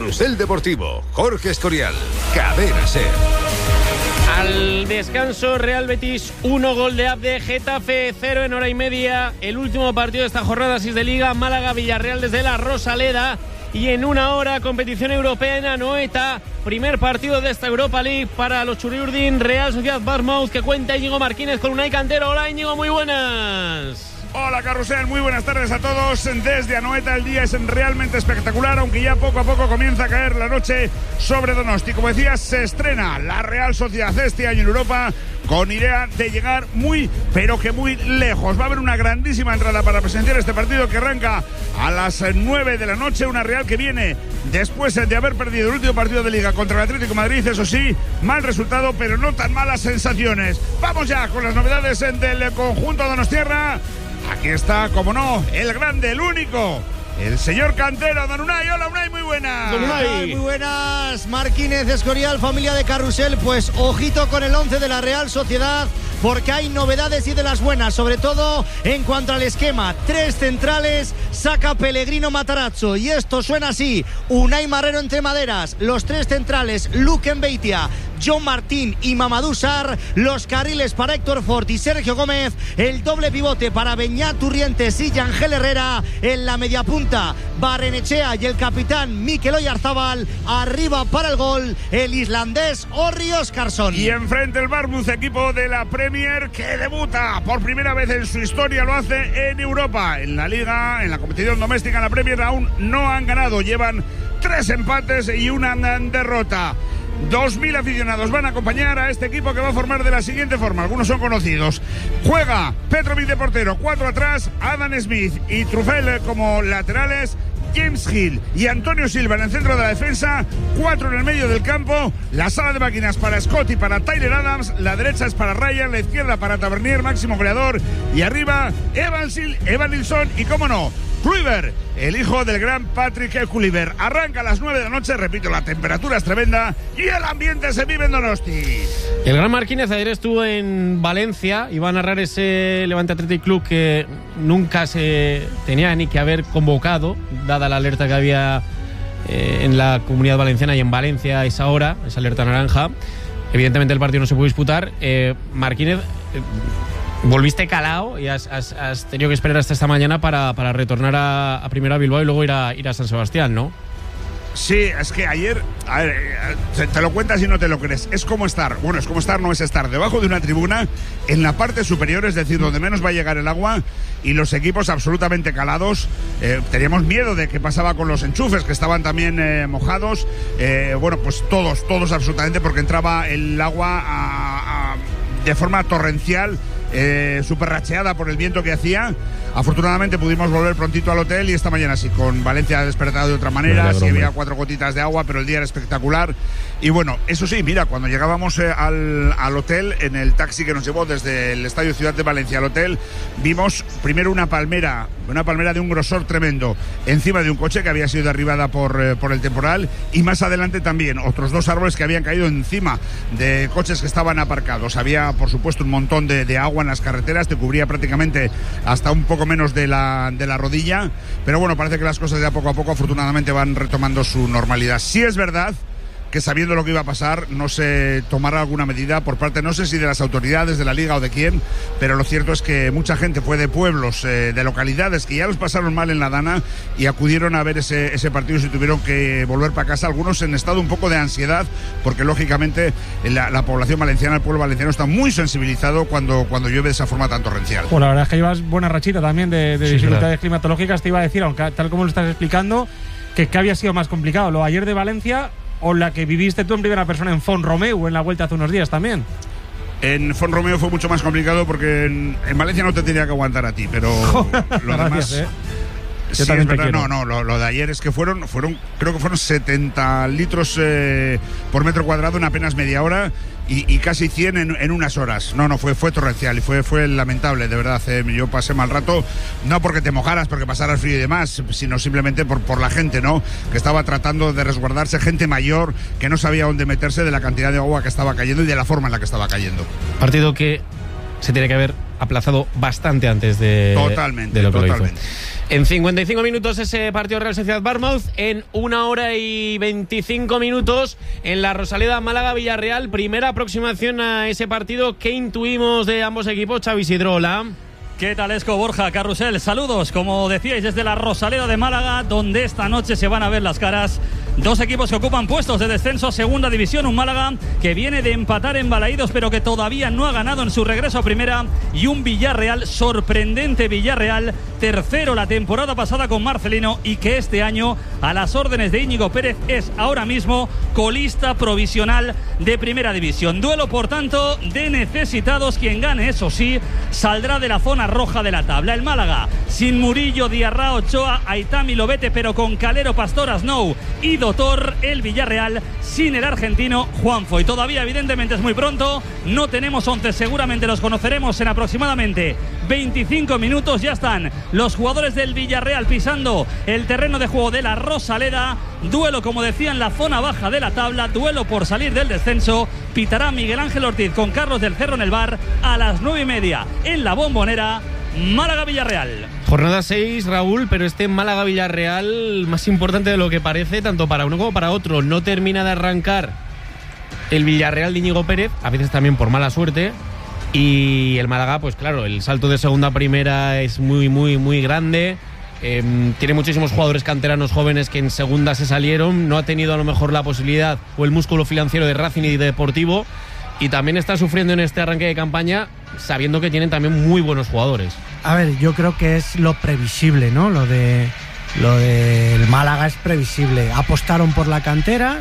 Carrusel Deportivo, Jorge Escorial, Cadena SER. Al descanso, Real Betis 1, gol de Abde, Getafe 0 en hora y media. El último partido de esta jornada 6 de Liga, Málaga-Villarreal desde la Rosaleda. Y en una hora, competición europea en Anoeta. Primer partido de esta Europa League para los Churiurdin, Real Sociedad Bournemouth, que cuenta Íñigo Martínez con Unai Cantero. Hola Íñigo, muy buenas. Hola Carrusel, muy buenas tardes a todos. Desde Anoeta el día es realmente espectacular, aunque ya poco a poco comienza a caer la noche sobre Donosti. Como decías, se estrena la Real Sociedad este año en Europa con idea de llegar muy, pero que muy lejos. Va a haber una grandísima entrada para presenciar este partido que arranca a las 9 de la noche. Una Real que viene después de haber perdido el último partido de Liga contra el Atlético de Madrid. Eso sí, mal resultado, pero no tan malas sensaciones. Vamos ya con las novedades del conjunto donostiarra. Aquí está, como no, el grande, el único, el señor Cantero, don Unai. Hola Unai, muy buenas. Don Unai. Muy buenas, Martínez, Escorial, familia de Carrusel. Pues ojito con el 11 de la Real Sociedad, porque hay novedades y de las buenas, sobre todo en cuanto al esquema. 3 centrales, saca Pellegrino Matarazzo, y esto suena así: Unai Marrero entre maderas, los 3 centrales, Luque Mbeitia, John Martín y Mamadou Sarr, los carriles para Héctor Fort y Sergio Gómez, el doble pivote para Beñat Turrientes y Ángel Herrera, en la media punta Barrenechea y el capitán Mikel Oyarzábal, arriba para el gol el islandés Orri Óskarsson. Y enfrente el Bournemouth, equipo de la Premier que debuta por primera vez en su historia, lo hace en Europa, en la Liga, en la competición doméstica. En la Premier aún no han ganado, llevan 3 empates y una derrota. 2.000 aficionados van a acompañar a este equipo, que va a formar de la siguiente forma. Algunos son conocidos. Juega Petrovic de portero, 4 atrás, Adam Smith y Truffel como laterales, James Hill y Antonio Silva en el centro de la defensa, 4 en el medio del campo. La sala de máquinas para Scott y para Tyler Adams, la derecha es para Ryan, la izquierda para Tavernier, máximo goleador, y arriba Evan Nilsson y, cómo no, Kluivert, el hijo del gran Patrick Kluivert. Arranca a las 9 de la noche, repito, la temperatura es tremenda y el ambiente se vive en Donosti. El gran Martínez ayer estuvo en Valencia, iba a narrar ese Levante Athletic Club que nunca se tenía ni que haber convocado, dada la alerta que había en la Comunidad Valenciana y en Valencia a esa hora, esa alerta naranja. Evidentemente el partido no se pudo disputar. Martínez, volviste calado y has tenido que esperar hasta esta mañana para retornar a Primera Bilbao y luego ir a San Sebastián, ¿no? Sí, es que ayer, a ver, te lo cuentas y no te lo crees. Es como estar, bueno, es como estar, no es estar debajo de una tribuna en la parte superior, es decir, donde menos va a llegar el agua, y los equipos absolutamente calados. Teníamos miedo de qué pasaba con los enchufes, que estaban también mojados. Bueno, pues todos absolutamente, porque entraba el agua de forma torrencial, súper racheada por el viento que hacía. Afortunadamente pudimos volver prontito al hotel, y esta mañana sí, con Valencia despertado de otra manera. Sí, había 4 gotitas de agua, pero el día era espectacular. Y bueno, eso sí, mira, cuando llegábamos al hotel, en el taxi que nos llevó desde el Estadio Ciudad de Valencia al hotel, vimos primero una palmera de un grosor tremendo encima de un coche que había sido derribada por el temporal, y más adelante también otros 2 árboles que habían caído encima de coches que estaban aparcados. Había, por supuesto, un montón de agua en las carreteras, te cubría prácticamente hasta un poco menos de la rodilla, pero bueno, parece que las cosas ya poco a poco afortunadamente van retomando su normalidad. Sí es verdad que, sabiendo lo que iba a pasar, no se tomará alguna medida por parte, no sé si de las autoridades, de la Liga o de quién, pero lo cierto es que mucha gente fue de pueblos, de localidades que ya los pasaron mal en la Dana y acudieron a ver ese partido, y se tuvieron que volver para casa, algunos en estado un poco de ansiedad, porque lógicamente la población valenciana, el pueblo valenciano, está muy sensibilizado cuando llueve de esa forma tan torrencial. Bueno, la verdad es que llevas buena rachita también de sí, dificultades climatológicas. Te iba a decir, aunque tal como lo estás explicando, que había sido más complicado, lo ayer de Valencia o la que viviste tú en primera persona en Font-Romeu en la vuelta hace unos días también. En Font-Romeu fue mucho más complicado, porque en Valencia no te tenía que aguantar a ti, pero lo demás... Gracias, Sí, es verdad, lo de ayer es que creo que fueron 70 litros por metro cuadrado en apenas media hora, y casi 100 en unas horas. Fue torrencial y fue lamentable, de verdad. Yo pasé mal rato, no porque te mojaras, porque pasaras frío y demás, sino simplemente por la gente, ¿no?, que estaba tratando de resguardarse, gente mayor que no sabía dónde meterse de la cantidad de agua que estaba cayendo y de la forma en la que estaba cayendo. Partido que se tiene que haber aplazado bastante antes de lo que lo hizo. En 55 minutos ese partido Real Sociedad-Bournemouth. En 1 hora y 25 minutos en la Rosaleda Málaga-Villarreal. Primera aproximación a ese partido. ¿Qué intuimos de ambos equipos? Xavi Isidro, hola. ¿Qué tal, Esco, Borja, Carrusel? Saludos, como decíais, desde la Rosaleda de Málaga, donde esta noche se van a ver las caras. Dos equipos que ocupan puestos de descenso a segunda división. Un Málaga que viene de empatar en Balaídos, pero que todavía no ha ganado en su regreso a primera. Y un Villarreal, sorprendente Villarreal, tercero la temporada pasada con Marcelino, y que este año, a las órdenes de Íñigo Pérez, es ahora mismo colista provisional de primera división. Duelo, por tanto, de necesitados. Quien gane, eso sí, saldrá de la zona roja de la tabla. El Málaga sin Murillo, Diarra, Ochoa, Aitami, Lobete, pero con Calero, Pastor, Snow y Dotor. El Villarreal sin el argentino Juanfo. Y todavía evidentemente es muy pronto, no tenemos 11, seguramente los conoceremos en aproximadamente 25 minutos. Ya están los jugadores del Villarreal pisando el terreno de juego de la Rosaleda. Duelo, como decía, en la zona baja de la tabla, duelo por salir del descenso. Pitará Miguel Ángel Ortiz con Carlos del Cerro en el bar a las 9:30 en la Bombonera. Málaga-Villarreal. Jornada 6, Raúl, pero este Málaga-Villarreal más importante de lo que parece, tanto para uno como para otro. No termina de arrancar el Villarreal de Íñigo Pérez, a veces también por mala suerte. Y el Málaga, pues claro, el salto de segunda a primera es muy, muy, muy grande. Tiene muchísimos jugadores canteranos jóvenes que en segunda se salieron. No ha tenido a lo mejor la posibilidad o el músculo financiero de Racing y de Deportivo. Y también está sufriendo en este arranque de campaña, sabiendo que tienen también muy buenos jugadores. A ver, yo creo que es lo previsible, ¿no? Lo del Málaga es previsible. Apostaron por la cantera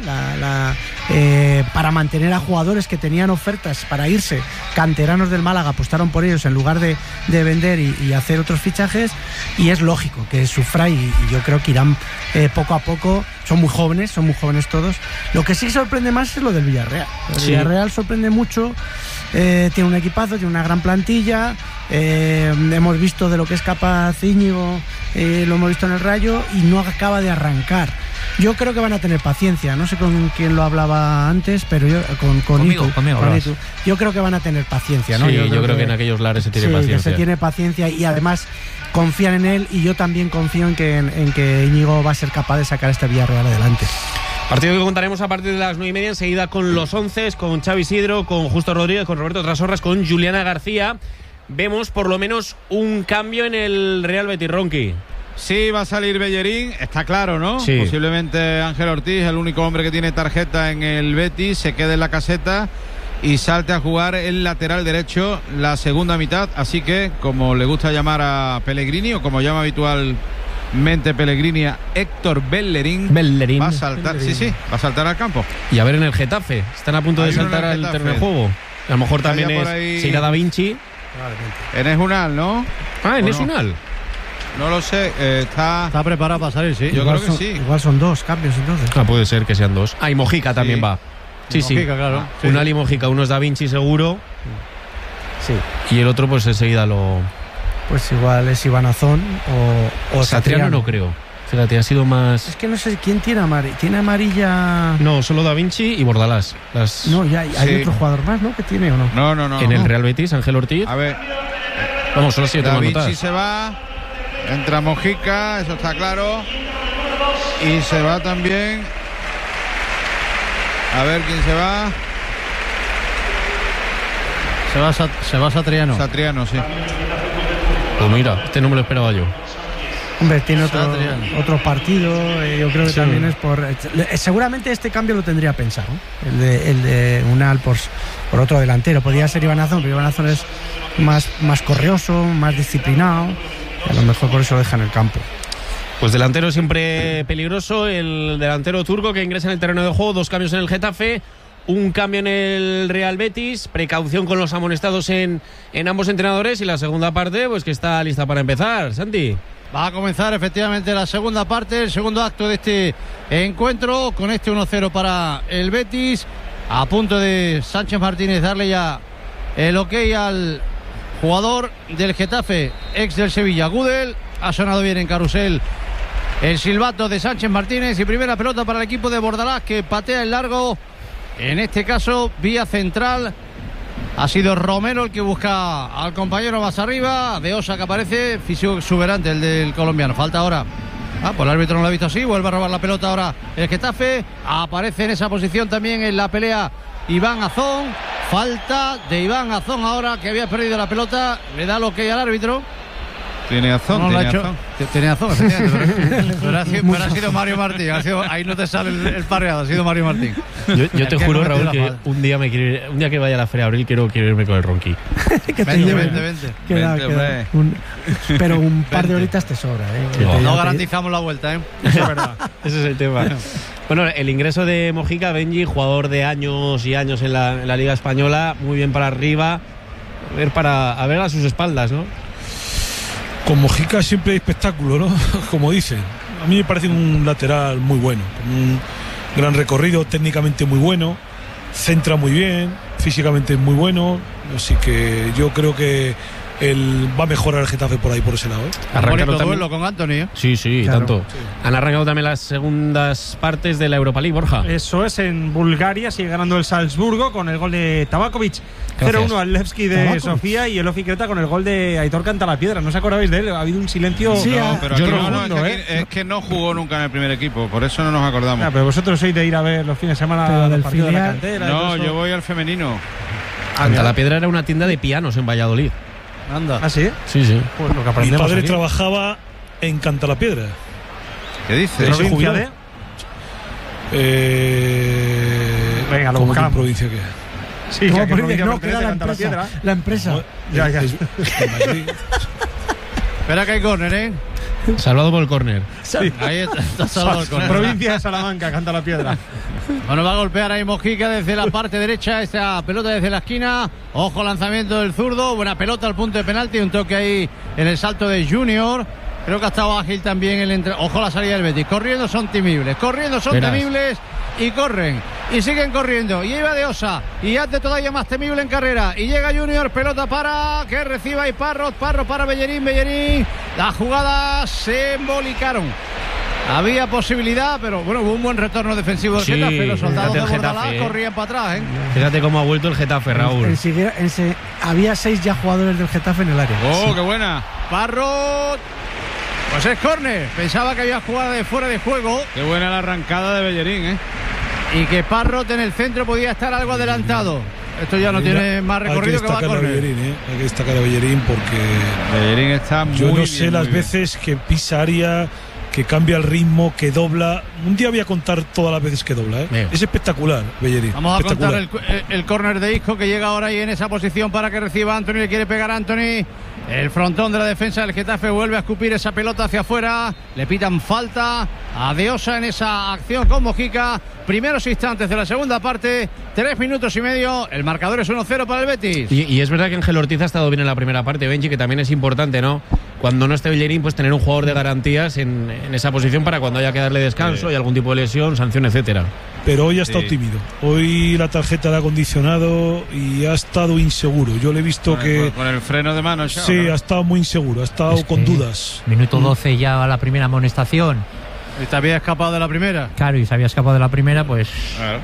para mantener a jugadores que tenían ofertas para irse. Canteranos del Málaga apostaron por ellos en lugar de vender y hacer otros fichajes. Y es lógico que sufra, y yo creo que irán poco a poco. Son muy jóvenes todos. Lo que sí sorprende más es lo del Villarreal. El Villarreal sorprende mucho. Tiene un equipazo, tiene una gran plantilla. Hemos visto de lo que es capaz Íñigo, lo hemos visto en el Rayo, y no acaba de arrancar. Yo creo que van a tener paciencia. No sé con quién lo hablaba antes, pero yo conmigo. Yo creo que van a tener paciencia, ¿no? Sí, yo creo que en aquellos lares se tiene paciencia. Que se tiene paciencia, y además confían en él, y yo también confío en que Íñigo va a ser capaz de sacar este Villarreal adelante. Partido que contaremos a partir de las 9:30, enseguida con los 11, con Xavi Isidro, con Justo Rodríguez, con Roberto Trasorras, con Juliana García. Vemos por lo menos un cambio en el Real Betis, Ronqui. Sí, va a salir Bellerín, está claro, ¿no? Sí. Posiblemente Ángel Ortiz, el único hombre que tiene tarjeta en el Betis, se quede en la caseta y salte a jugar el lateral derecho la segunda mitad. Así que, como le gusta llamar a Pellegrini, o como llama habitualmente Pellegrini a Héctor Bellerín, va a saltar, va a saltar al campo. Y a ver en el Getafe, están a punto de saltar al terreno de juego. A lo mejor también se irá Da Vinci. Enes Unal, ¿no? Enes Unal. No lo sé, está preparado para salir, sí. Yo creo que sí. Igual son dos cambios entonces. Puede ser que sean dos. Y Mojica también va. Sí, Mojica, claro. Unal y Mojica, uno es Da Vinci seguro. Sí. Y el otro pues enseguida lo... Pues igual es Iván Azón o Satriano, no creo. Fíjate, ha sido más... Es que no sé quién tiene amarilla. ¿Tiene amarilla? No, solo Da Vinci y Bordalás. No, ya hay otro jugador más, ¿no? ¿Que tiene o no? No. En el Real Betis, Ángel Ortiz. A ver. Vamos, solo 7 Da notas. Vinci se va. Entra Mojica, eso está claro. Y se va también. A ver quién se va. Se va Satriano. Satriano, sí. Pues mira, este no me lo esperaba yo. Hombre, tiene otro partido. Yo creo que también es por... seguramente este cambio lo tendría pensado, ¿no? El de Unal por otro delantero. Podría ser Iván Azón, pero Iván Azón es más correoso, más disciplinado. A lo mejor por eso lo deja en el campo. Pues delantero siempre peligroso, el delantero turco que ingresa en el terreno de juego. 2 cambios en el Getafe, un cambio en el Real Betis. Precaución con los amonestados en ambos entrenadores. Y la segunda parte, pues que está lista para empezar. Santi. Va a comenzar efectivamente la segunda parte, el segundo acto de este encuentro, con este 1-0 para el Betis. A punto de Sánchez Martínez darle ya el ok al jugador del Getafe, ex del Sevilla, Gudel. Ha sonado bien en carrusel el silbato de Sánchez Martínez, y primera pelota para el equipo de Bordalás, que patea el largo, en este caso vía central, Ha sido Romero el que busca al compañero más arriba. De Osa que aparece, físico exuberante el del colombiano. Falta ahora. Pues el árbitro no lo ha visto así. Vuelve a robar la pelota ahora el Getafe. Aparece en esa posición también en la pelea Iván Azón. Falta de Iván Azón ahora, que había perdido la pelota. Le da lo que hay al árbitro. Tiene Azón, Tiene Azón, efectivamente. Pero ha sido Mario Martín. Ahí no te sale el parreado, ha sido Mario Martín. Yo te juro, Raúl, que un día que vaya a la Feria de Abril quiero irme con el Ronqui. Vente. Pero un par de horitas te sobra, No garantizamos la vuelta, Eso es verdad. Ese es el tema. Bueno, el ingreso de Mojica, Benji, jugador de años y años en la Liga Española, muy bien para arriba, a ver a sus espaldas, ¿no? Con Mojica siempre hay espectáculo, ¿no? Como dicen. A mí me parece un lateral muy bueno, con un gran recorrido, técnicamente muy bueno, centra muy bien, físicamente muy bueno, así que yo creo que él va a mejorar el Getafe por ahí, por ese lado. Bonito duelo con Anthony. Sí, claro, tanto. Sí. Han arrancado también las segundas partes de la Europa League, Borja. Eso es, en Bulgaria sigue ganando el Salzburgo con el gol de Tabakovic. 0-1 al Levski de Sofía y el Ofi Creta con el gol de Aitor Cantalapiedra. ¿No os acordabais de él? Ha habido un silencio. Sí, pero es que no jugó nunca en el primer equipo, por eso no nos acordamos. Pero vosotros sois de ir a ver los fines de semana del partido de la cantera. No, yo voy al femenino. Cantalapiedra era una tienda de pianos en Valladolid. Anda. ¿Ah, sí? Sí. Pues lo que aprendemos. Mi padre aquí trabajaba en Cantalapiedra. ¿Qué dices? ¿Provincia de? Venga, lo buscamos. ¿Qué provincia qué? Sí, no, que provincia no, que era la empresa. No, ya. Espera que hay córner, Salvado por el córner. Sí. Ahí está salvado el córner. Provincia de Salamanca, Cantalapiedra. Bueno, va a golpear ahí Mojica desde la parte derecha, esta pelota desde la esquina. Ojo, lanzamiento del zurdo, buena pelota al punto de penalti, un toque ahí en el salto de Junior. Creo que ha estado ágil también el Ojo, la salida del Betis. Corriendo son temibles y corren y siguen corriendo. Y iba de Osa y hace todavía más temible en carrera. Y llega Junior, pelota para que reciba y Parro para Bellerín. Las jugadas se embolicaron. Había posibilidad, pero bueno, hubo un buen retorno defensivo del Getafe. Los soldados de Bordalás corrían para atrás, Fíjate cómo ha vuelto el Getafe, Raúl. Había 6 ya jugadores del Getafe en el área. ¡Qué buena! Parro. Pues es córner. Pensaba que había jugada de fuera de juego. Qué buena la arrancada de Bellerín, Y que Parrot en el centro podía estar algo adelantado. Esto ya no tiene más recorrido que va a correr. Hay que destacar a Bellerín porque Bellerín está muy bien. Yo no sé las veces que pisa área, que cambia el ritmo, que dobla. Un día voy a contar todas las veces que dobla. Es espectacular, Bellerín. Vamos a contar el córner de Isco, que llega ahora ahí en esa posición para que reciba Anthony. Le quiere pegar a Anthony. El frontón de la defensa del Getafe vuelve a escupir esa pelota hacia afuera. Le pitan falta a De Osa en esa acción con Mojica. Primeros instantes de la segunda parte, 3 minutos y medio. El marcador es 1-0 para el Betis. Y es verdad que Ángel Ortiz ha estado bien en la primera parte, Benji, que también es importante, ¿no? Cuando no esté Bellerín, pues tener un jugador de garantías en esa posición para cuando haya que darle descanso y algún tipo de lesión, sanción, etcétera. Pero hoy ha estado tímido. Hoy la tarjeta le ha condicionado y ha estado inseguro. Yo le he visto con el freno de mano. Sí, ha estado muy inseguro, ha estado con dudas. Minuto 12 ya a la primera amonestación. Y te había escapado de la primera. Claro, y se había escapado de la primera, pues. Claro.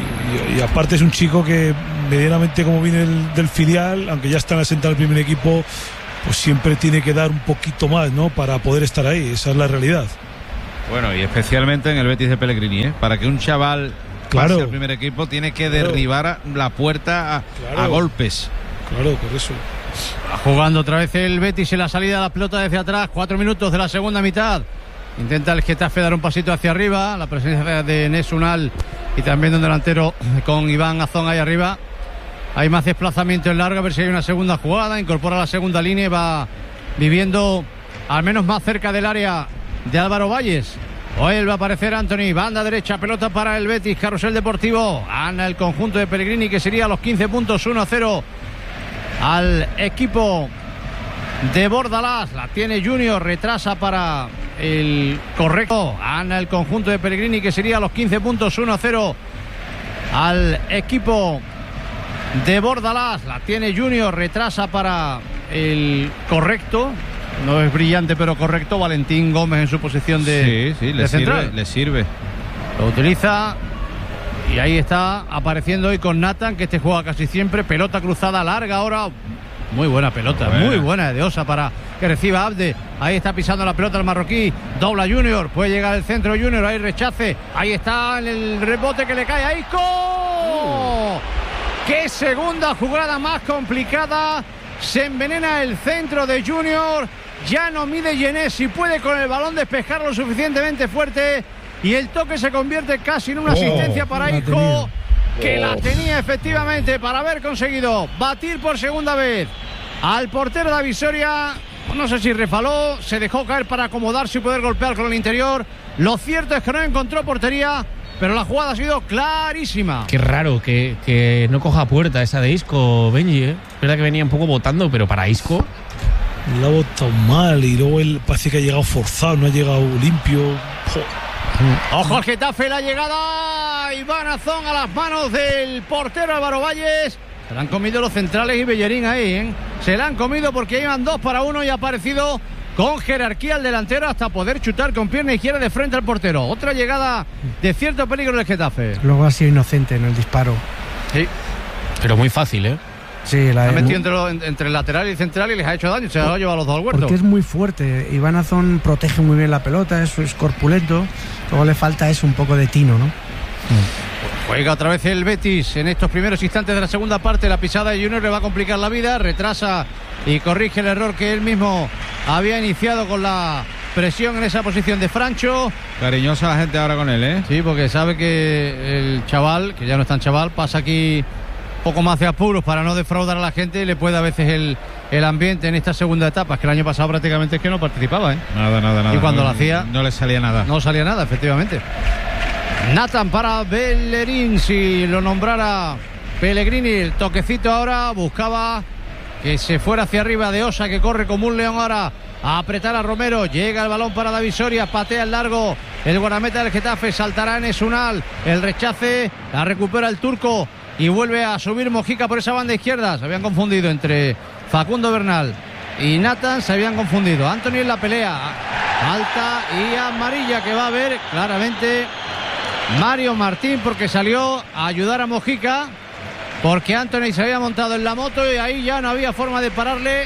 Y aparte es un chico que medianamente, como viene del filial, aunque ya está en la senta del primer equipo, pues siempre tiene que dar un poquito más, ¿no? Para poder estar ahí. Esa es la realidad. Bueno, y especialmente en el Betis de Pellegrini, Para que un chaval pase al primer equipo tiene que derribar la puerta a golpes. Claro, por eso. Jugando otra vez el Betis en la salida de la pelota desde atrás. 4 minutos de la segunda mitad. Intenta el Getafe dar un pasito hacia arriba. La presencia de Nes Unal y también de un delantero con Iván Azón ahí arriba. Hay más desplazamiento en largo, a ver si hay una segunda jugada. Incorpora la segunda línea y va viviendo al menos más cerca del área de Álvaro Valles. Hoy va a aparecer Anthony, banda derecha, pelota para el Betis, carrusel deportivo. Gana el conjunto de Pellegrini, que sería a los 15 puntos, 1-0 al equipo de Bordalás. La tiene Junior, retrasa para el correcto. Gana el conjunto de Pellegrini, que sería a los 15 puntos, 1-0 al equipo de Bordalás. La tiene Junior, retrasa para el correcto. No es brillante, pero correcto. Valentín Gómez en su posición de le central. sirve. Lo utiliza Y ahí está apareciendo hoy con Nathan, que este juega casi siempre. Pelota cruzada larga ahora. Muy buena pelota, muy buena de Osa para que reciba Abde. Ahí está pisando la pelota el marroquí. Dobla Junior, puede llegar el centro Junior, ahí rechace. Ahí está el rebote que le cae a Isco. ¡Qué segunda jugada más complicada! Se envenena el centro de Junior. Ya no mide Yenés si puede con el balón despejar lo suficientemente fuerte. Y el toque se convierte casi en una asistencia para Isco, que la tenía efectivamente para haber conseguido batir por segunda vez al portero de Visoria. No sé si refaló, se dejó caer para acomodarse y poder golpear con el interior. Lo cierto es que no encontró portería, pero la jugada ha sido clarísima. Qué raro que no coja puerta esa de Isco, Benji, ¿eh? Es verdad que venía un poco botando, pero para Isco la ha botado mal y luego él parece que ha llegado forzado, no ha llegado limpio. Ojo al Getafe, la llegada. Iván Azón a las manos del portero Álvaro Valles. Se la han comido los centrales y Bellerín ahí, ¿eh? Se la han comido porque iban 2-1 y ha aparecido con jerarquía el delantero hasta poder chutar con pierna izquierda de frente al portero. Otra llegada de cierto peligro del Getafe. Luego ha sido inocente en el disparo. Sí. Pero muy fácil, ¿eh? Sí, la ha metido entre el lateral y el central y les ha hecho daño. Se la ha llevado a los dos al huerto. Porque es muy fuerte. Iván Azón protege muy bien la pelota, es corpulento. Luego le falta eso, un poco de tino, ¿no? Juega otra vez el Betis en estos primeros instantes de la segunda parte. La pisada de Junior le va a complicar la vida. Retrasa y corrige el error que él mismo había iniciado con la presión en esa posición de Francho. Cariñosa la gente ahora con él, ¿eh? Sí, porque sabe que el chaval, que ya no es tan chaval, pasa aquí poco más de apuros para no defraudar a la gente y le puede a veces el ambiente en esta segunda etapa. Es que el año pasado prácticamente es que no participaba, ¿eh? Nada. Y cuando lo hacía no le salía nada. No salía nada, efectivamente. Nathan para Bellerín, si lo nombrara Pellegrini. El toquecito ahora, buscaba que se fuera hacia arriba de Osa, que corre como un león ahora a apretar a Romero. Llega el balón para David Soria, patea el largo el guardameta del Getafe, saltará en Esunal, el rechace, la recupera el turco y vuelve a subir Mojica por esa banda izquierda. Se habían confundido entre Facundo Bernal y Nathan, se habían confundido. Anthony en la pelea, alta y amarilla que va a ver claramente Mario Martín, porque salió a ayudar a Mojica, porque Anthony se había montado en la moto y ahí ya no había forma de pararle.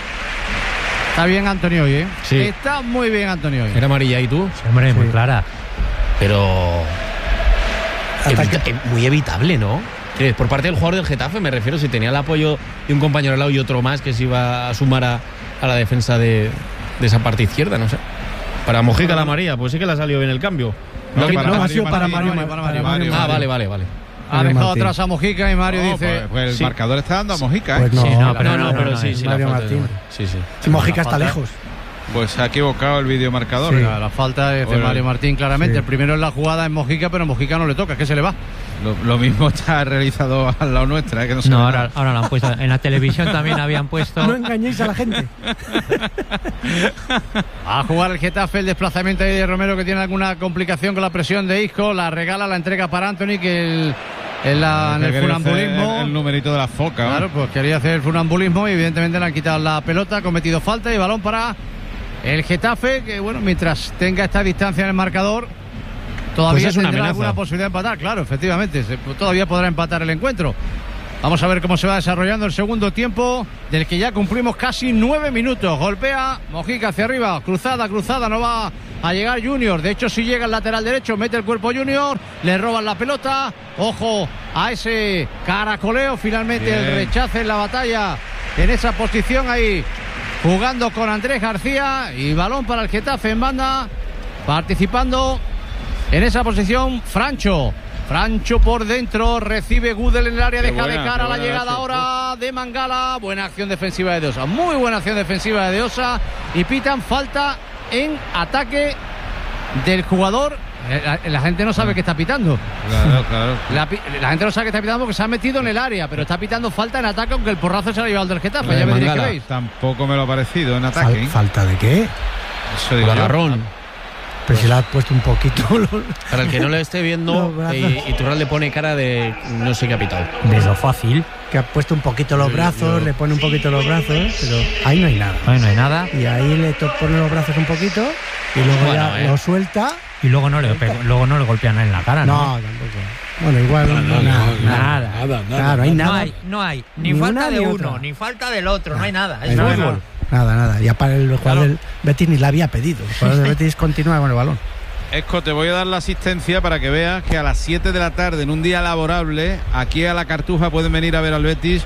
Está bien Anthony hoy, ¿eh? Sí. Está muy bien Anthony hoy. ¿Era amarilla y tú? Sí, hombre, muy clara. Pero muy evitable, ¿no? Por parte del jugador del Getafe, me refiero, si tenía el apoyo de un compañero al lado y otro más que se iba a sumar a la defensa de esa parte izquierda, no sé. Para Mojica la amarilla, pues sí que le ha salido bien el cambio. No, ha sido para Mario. Ah, vale. Ha dejado atrás a Mojica y Mario dice... Pues el marcador está dando a Mojica, pues ¿eh? No, pero sí, Mario Martín. Sí. Mojica está lejos. Pues se ha equivocado el videomarcador. Sí, la falta es de Mario Martín, claramente. Sí. El primero en la jugada es Mojica, pero Mojica no le toca, ¿qué se le va? Lo mismo está realizado al lado nuestra, que no sé. No, ahora lo han puesto. En la televisión también habían puesto. No engañéis a la gente. A jugar el Getafe, el desplazamiento ahí de Romero, que tiene alguna complicación con la presión de Isco. La regala, la entrega para Anthony, que en el funambulismo. El numerito de la foca. Claro, pues quería hacer el funambulismo y evidentemente le han quitado la pelota, ha cometido falta y balón para el Getafe, que bueno, mientras tenga esta distancia en el marcador, todavía pues tendrá alguna posibilidad de empatar, claro, efectivamente, todavía podrá empatar el encuentro. Vamos a ver cómo se va desarrollando el segundo tiempo, del que ya cumplimos casi 9 minutos. Golpea Mojica hacia arriba, cruzada, no va a llegar Junior. De hecho, si llega el lateral derecho, mete el cuerpo Junior, le roban la pelota. Ojo a ese caracoleo, finalmente bien. El rechace en la batalla, en esa posición ahí, jugando con Andrés García, y balón para el Getafe en banda, participando en esa posición Francho por dentro, recibe Gudel en el área, deja de cara la llegada ahora de Mangala. Buena acción defensiva de De Osa, muy buena acción defensiva de De Osa, y pitan falta en ataque del jugador. La gente no sabe que está pitando. Claro. La gente no sabe que está pitando porque se ha metido en el área, pero está pitando falta en ataque, aunque el porrazo se ha llevado del Getafe. Ya me diréis qué veis. Tampoco me lo ha parecido en ataque. ¿Falta de qué? Eso digo agarrón. Pero si le has puesto un poquito. Para el que no le esté viendo, y Turral le pone cara de no sé qué ha pitado. De lo fácil. Que ha puesto un poquito los brazos, le pone un poquito los brazos, pero ahí no hay nada. Ahí no hay nada. Y ahí le pone los brazos un poquito y luego ya lo suelta. Y luego no le golpean en la cara, ¿no? No, tampoco. Bueno, igual nada. Claro, hay nada. No hay. Ni Ni falta una de ni uno, otra. ni falta del otro, no hay nada. Es Nada, fútbol. Nada. Ya para el jugador del Betis ni la había pedido. El jugador del Betis continúa con el balón. Esco, te voy a dar la asistencia para que veas que a las 7 de la tarde, en un día laborable, aquí a la Cartuja pueden venir a ver al Betis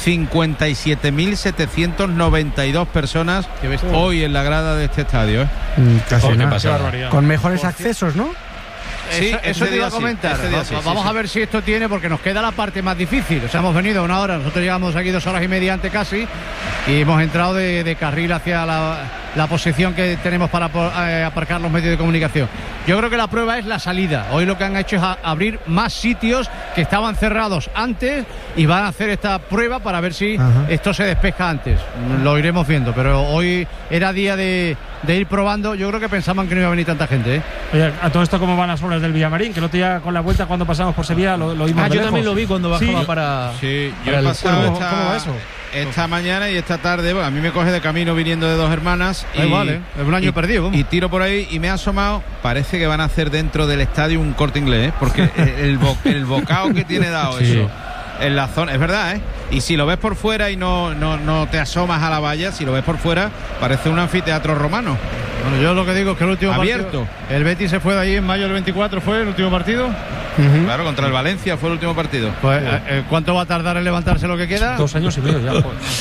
57.792 personas hoy en la grada de este estadio. Casi ¿Qué nada. pasa? Con mejores accesos, ¿no? Sí, eso te iba a comentar. Vamos a ver si esto tiene, porque nos queda la parte más difícil. O sea, hemos venido una hora, nosotros llegamos aquí 2 horas y media antes casi, y hemos entrado de carril hacia la posición que tenemos para aparcar los medios de comunicación. Yo creo que la prueba es la salida. Hoy lo que han hecho es abrir más sitios que estaban cerrados antes y van a hacer esta prueba para ver si esto se despeja antes. Lo iremos viendo, pero hoy era día de ir probando. Yo creo que pensaban que no iba a venir tanta gente, ¿eh? Oye, a todo esto, ¿cómo van las obras del Villamarín? Que el otro día con la vuelta cuando pasamos por Sevilla lo vimos. Yo también lo vi cuando bajaba Sí. para. Sí, yo para he el pasado juego. ¿Cómo va eso? esta mañana y esta tarde. Bueno, a mí me coge de camino viniendo de Dos Hermanas. Da igual, ¿eh? Es un año perdido. ¿Cómo? Y tiro por ahí y me ha asomado. Parece que van a hacer dentro del estadio un Corte Inglés, ¿eh? Porque el bocado que tiene dado eso en la zona, es verdad, ¿eh? Y si lo ves por fuera y no te asomas a la valla, si lo ves por fuera, parece un anfiteatro romano. Bueno, yo lo que digo es que el último abierto. partido, el Betis se fue de ahí en mayo del 24, ¿fue el último partido? Claro, contra el Valencia fue el último partido. Pues, ¿cuánto va a tardar en levantarse lo que queda? 2 años y medio ya.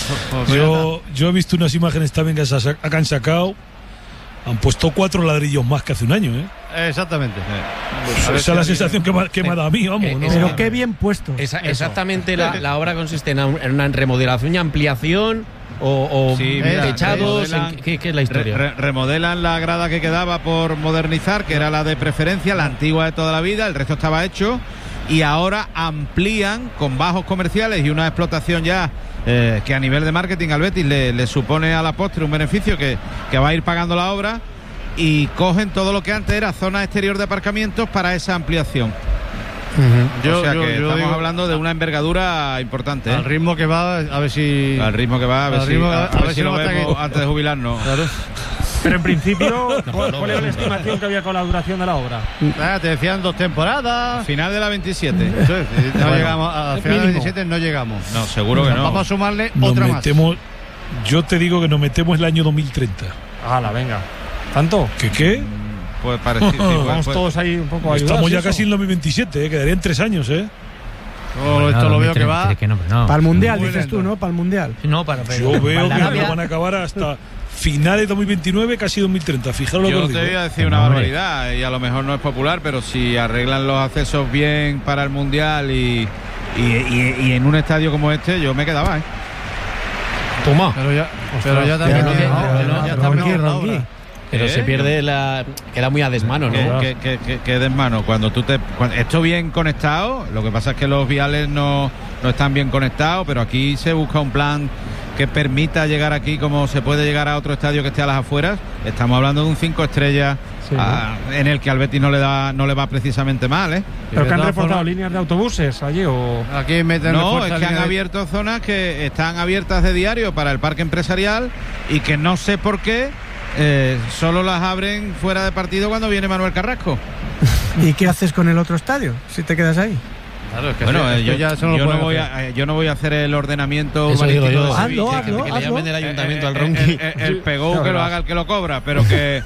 Yo he visto unas imágenes también que han sacado. Han puesto 4 ladrillos más que hace un año, ¿eh? Exactamente. Esa es la sensación que me ha dado a mí, vamos. ¿no? Pero qué bien puesto. Exactamente, la obra consiste en una remodelación y ampliación o techados. ¿Qué es la historia? Remodelan la grada que quedaba por modernizar, que era la de preferencia, la antigua de toda la vida, el resto estaba hecho, y ahora amplían con bajos comerciales y una explotación ya que a nivel de marketing al Betis le supone a la postre un beneficio que va a ir pagando la obra, y cogen todo lo que antes era zona exterior de aparcamientos para esa ampliación. O sea que estamos hablando de una envergadura importante, ¿eh? Al ritmo que va, a ver si... Al ritmo que va, a ver si lo vemos antes de jubilarnos. Claro. Pero en principio, ¿cuál era la estimación que había con la duración de la obra? Te decían 2 temporadas. Final de la 27. Eso es, no llegamos, al final de la 27 no llegamos. No, seguro que no. Vamos a sumarle Nos otra metemos, yo te digo que nos metemos el año 2030. hala, venga. ¿Tanto? ¿Qué? Pues parecido. Vamos todos ahí un poco ayudados. Estamos ya eso. casi en 2027, quedarían 3 años, ¿eh? Esto lo veo que va. Para el Mundial, Muy dices lento. tú, ¿no? Para el Mundial. No, para Yo veo que Arabia. no van a acabar hasta finales de 2029, casi 2030. Fijaros lo que Yo os te digo. voy a decir una barbaridad, y a lo mejor no es popular, pero si arreglan los accesos bien para el Mundial y en un estadio como este, yo me quedaba, ¿eh? Toma. Pero ya también. Ya está mejor la obra. Pero se pierde queda muy a desmano, ¿no? Que desmano. Cuando esto bien conectado, lo que pasa es que los viales no están bien conectados, pero aquí se busca un plan que permita llegar aquí como se puede llegar a otro estadio que esté a las afueras. Estamos hablando de un 5 estrellas en el que al Betis no le va precisamente mal, ¿eh? ¿Pero que han reforzado líneas de autobuses allí o...? Aquí meten No, es que han abierto zonas que están abiertas de diario para el parque empresarial y que no sé por qué solo las abren fuera de partido cuando viene Manuel Carrasco. ¿Y qué haces con el otro estadio si te quedas ahí? Claro, es que Bueno, yo no voy a hacer el ordenamiento Eso digo urbanístico yo. de Sevilla. Hazlo, Que le llamen del ayuntamiento al Ronqui. El PGO que lo haga el que lo cobra, pero que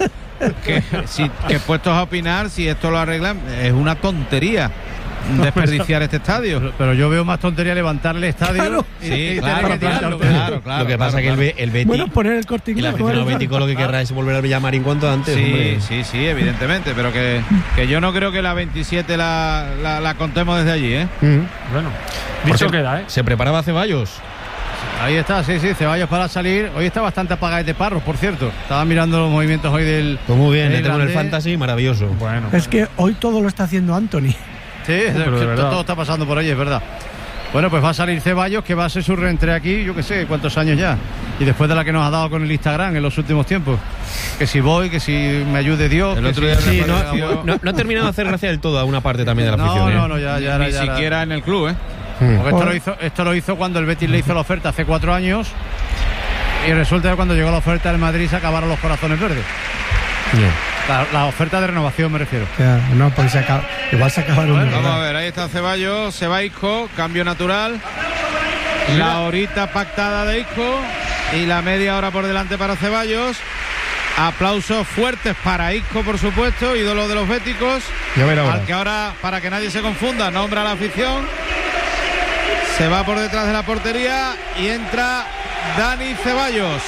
puestos a opinar, si esto lo arreglan, es una tontería desperdiciar este estadio. Pero yo veo más tontería levantar el estadio. Claro. Sí, claro. Lo que pasa es que el Betis Bueno, poner el Corte y el Inglés. aficionado bético lo que querrá es volver al Villamarín cuanto antes. hombre. Sí, evidentemente, pero que yo no creo que la 27 la contemos desde allí, ¿eh? Bueno, dicho queda, ¿eh? Se preparaba Ceballos. Ahí está, sí, Ceballos para salir. Hoy está bastante apagado de Parros, por cierto. Estaba mirando los movimientos hoy del... Pues muy bien, del le tengo en el irlandés. Fantasy, maravilloso. Bueno. Es que hoy todo lo está haciendo Anthony. Sí, pero de verdad. todo está pasando por ahí, es verdad. Bueno, pues va a salir Ceballos, que va a ser su reentré aquí, yo qué sé, cuántos años ya. Y después de la que nos ha dado con el Instagram en los últimos tiempos. Que si voy, que si me ayude Dios. El que otro si- día Sí, reapareció- no ha terminado de hacer gracia del todo a una parte también de la afición. No, ya Ni siquiera en el club, ¿eh? Porque esto lo hizo cuando el Betis le hizo la oferta hace 4 años. Y resulta que cuando llegó la oferta del Madrid se acabaron los corazones verdes. La oferta de renovación me refiero. Ya, no, porque igual se acabaron. Vamos a ver, ahí está Ceballos, se va Isco, cambio natural. La horita pactada de Isco y la media hora por delante para Ceballos. Aplausos fuertes para Isco, por supuesto, ídolo de los béticos. Al que ahora, para que nadie se confunda, nombra a la afición. Se va por detrás de la portería y entra Dani Ceballos.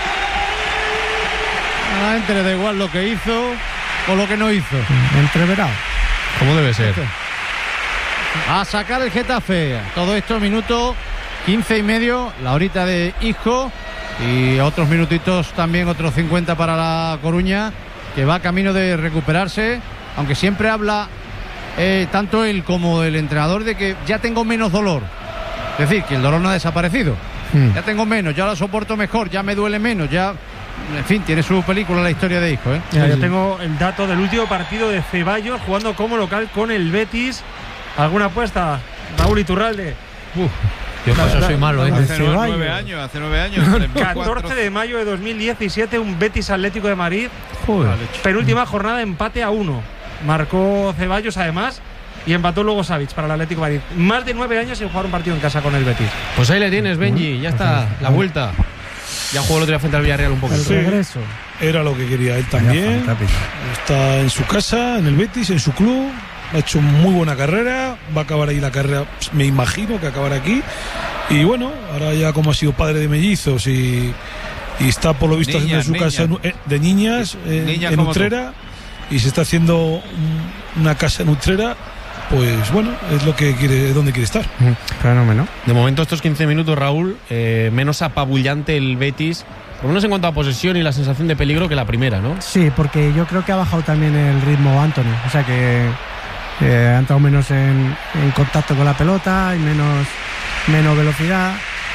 A la gente le da igual lo que hizo o lo que no hizo. Entreverado. Como debe ser. A sacar el Getafe. Todo esto, minuto 15 y medio, la horita de Isco. Y otros minutitos también, otros 50 para La Coruña, que va camino de recuperarse. Aunque siempre habla tanto él como el entrenador de que ya tengo menos dolor. Es decir, que el dolor no ha desaparecido. Ya tengo menos, ya la soporto mejor, ya me duele menos, ya... En fin, tiene su película la historia de Isco, ¿eh? Mira, yo tengo el dato del último partido de Ceballos jugando como local con el Betis. ¿Alguna apuesta, Raúl Iturralde? Yo por eso soy malo, ¿eh? Hace 9 años. 14 de mayo de 2017, un Betis Atlético de Madrid. Joder. Penúltima jornada, empate a 1. Marcó Ceballos además y empató luego Savic para el Atlético de Madrid. Más de 9 años sin jugar un partido en casa con el Betis. Pues ahí le tienes, Benji, ya está, la vuelta. Ya jugó el otro día frente al Villarreal un poquito. El regreso. Era lo que quería él también. Está en su casa, en el Betis, en su club. Ha hecho muy buena carrera. Va a acabar ahí la carrera, me imagino que acabará aquí. Y bueno, ahora ya como ha sido padre de mellizos y está por lo visto haciendo su casa de niñas en Utrera. Y se está haciendo una casa en Utrera. Pues bueno, es lo que quiere, donde quiere estar. Fenómeno. De momento estos 15 minutos, Raúl, menos apabullante el Betis, por lo menos en cuanto a posesión y la sensación de peligro que la primera, ¿no? Sí, porque yo creo que ha bajado también el ritmo Anthony. O sea que ha entrado menos en contacto con la pelota y menos velocidad.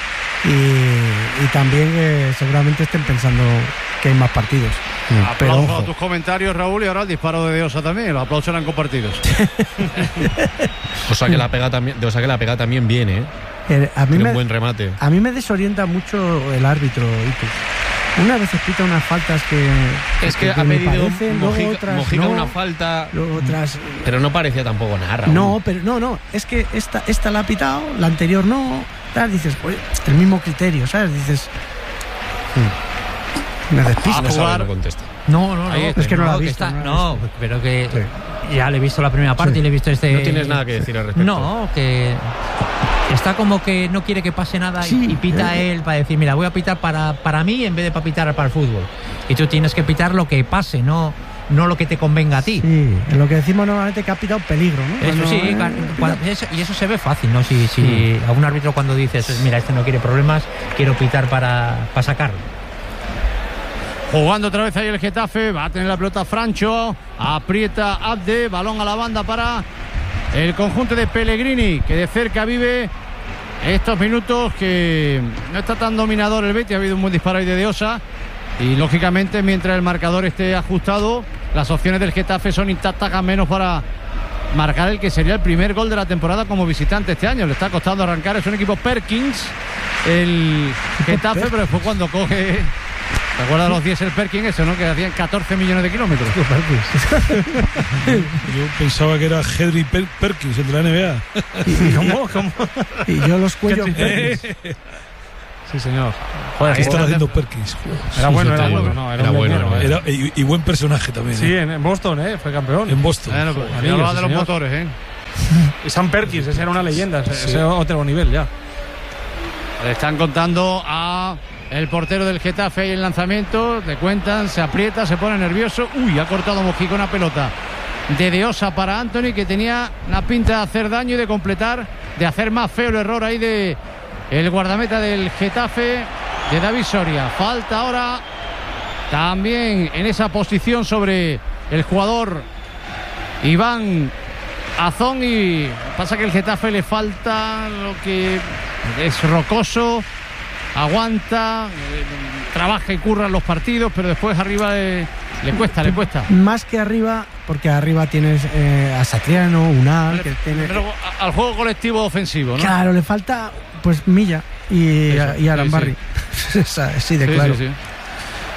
Y también seguramente estén pensando que hay más partidos. Pero aplauso a tus comentarios, Raúl, y ahora el disparo de Diosa también. Los aplausos eran compartidos. O sea que la pega también viene, a mí tiene un buen remate. A mí me desorienta mucho el árbitro. Una vez pita unas faltas que ha pedido Mojica una falta, luego otras, pero no parecía tampoco nada, Raúl. No, es que esta la ha pitado, la anterior no. Dices, pues, el mismo criterio, ¿sabes? Dices, me despisto. No contesta. No, es que no la ha visto. Pero que ya le he visto la primera parte y le he visto No tienes nada que decir al respecto. No, que está como que no quiere que pase nada y pita él para decir, mira, voy a pitar para mí en vez de para pitar para el fútbol. Y tú tienes que pitar lo que pase, no lo que te convenga a ti. Sí, en lo que decimos normalmente que ha pitado peligro, ¿no? Eso sí, y eso se ve fácil, ¿no? Si a un árbitro cuando dices, mira, este no quiere problemas, quiero pitar para sacarlo. Jugando otra vez ahí el Getafe, va a tener la pelota Francho, aprieta Abde, balón a la banda para el conjunto de Pellegrini, que de cerca vive estos minutos, que no está tan dominador el Betis. Ha habido un buen disparo ahí de Diosa y lógicamente mientras el marcador esté ajustado, las opciones del Getafe son intactas, a menos para marcar el que sería el primer gol de la temporada como visitante este año. Le está costando arrancar, es un equipo Perkins el Getafe, pero después cuando coge... ¿Te acuerdas de los Diesel Perkins, eso, no? Que hacían 14 millones de kilómetros. Yo pensaba que era Henry Perkins, el de la NBA. ¿Cómo? Y yo los cuellos Perkins. Sí, señor. Joder, ¿qué están haciendo Perkins? Era bueno. Y buen personaje también. Sí, en Boston, fue campeón. En Boston. Hablaba de los motores, Y Sam Perkins, ese era una leyenda, ese otro nivel ya. Le están contando a el portero del Getafe y el lanzamiento, te cuentan, se aprieta, se pone nervioso. Ha cortado Mojica una pelota de Diosa para Anthony, que tenía una pinta de hacer daño y de completar, de hacer más feo el error ahí de el guardameta del Getafe, de David Soria. Falta ahora también en esa posición sobre el jugador Iván Azón, y pasa que el Getafe le falta lo que es rocoso. Aguanta, trabaja y curra en los partidos, pero después arriba le cuesta. Más que arriba, porque arriba tienes a Satriano, Unal, que tiene... Pero al juego colectivo ofensivo, ¿no? Claro, le falta pues Milla y Arambarri. Sí, claro. Sí.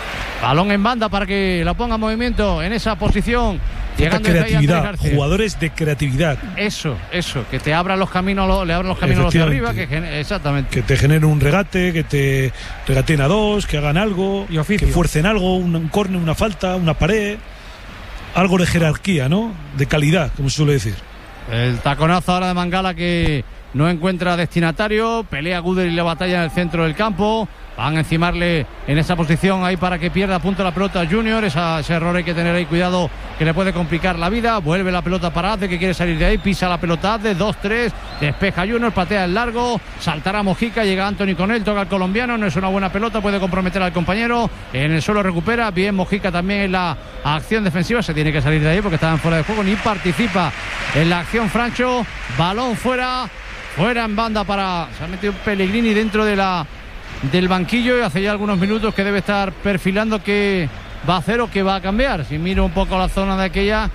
Balón en banda para que la ponga en movimiento en esa posición. Falta creatividad, jugadores de creatividad. Eso, que te abran los caminos, le abran los caminos a los de arriba, exactamente. Que te generen un regate, que te regateen a dos, que hagan algo, que fuercen algo, un córner, una falta, una pared, algo de jerarquía, ¿no? De calidad, como se suele decir. El taconazo ahora de Mangala que no encuentra destinatario, pelea Gudel y la batalla en el centro del campo. Van a encimarle en esa posición ahí para que pierda punto la pelota Junior. Ese error hay que tener ahí cuidado, que le puede complicar la vida. Vuelve la pelota para Ace, que quiere salir de ahí, pisa la pelota Ace, 2-3, despeja Junior, patea el largo, saltará Mojica, llega Anthony con él, toca al colombiano, no es una buena pelota, puede comprometer al compañero, en el suelo recupera, bien Mojica también en la acción defensiva, se tiene que salir de ahí porque estaban fuera de juego, ni participa en la acción Francho, balón fuera en banda para, se ha metido Pellegrini dentro del banquillo y hace ya algunos minutos que debe estar perfilando que va a hacer o que va a cambiar. Si miro un poco la zona de aquella,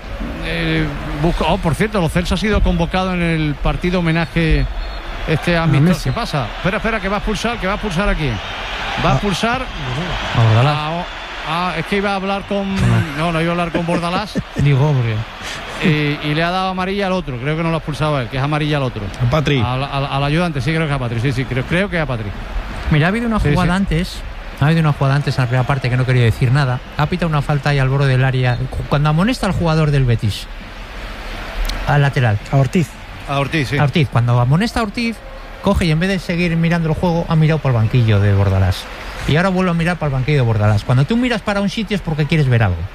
por cierto, Lo Celso ha sido convocado en el partido homenaje amistoso. ¿Qué pasa? Espera, que va a expulsar aquí. Va a expulsar es que iba a hablar con no iba a hablar con Bordalás. Digo, porque y le ha dado amarilla al otro, creo que no lo ha expulsado él, que es amarilla al otro. A Patri. Al ayudante, sí, creo que es a Patri. Sí, creo que es a Patri. Mira, ha habido una jugada antes en la primera parte que no quería decir nada. Ha pitado una falta ahí al borde del área. Cuando amonesta al jugador del Betis, al lateral. A Ortiz, sí. A Ortiz. Cuando amonesta a Ortiz, coge y en vez de seguir mirando el juego, ha mirado por el banquillo de Bordalás. Y ahora vuelve a mirar para el banquillo de Bordalás. Cuando tú miras para un sitio es porque quieres ver algo.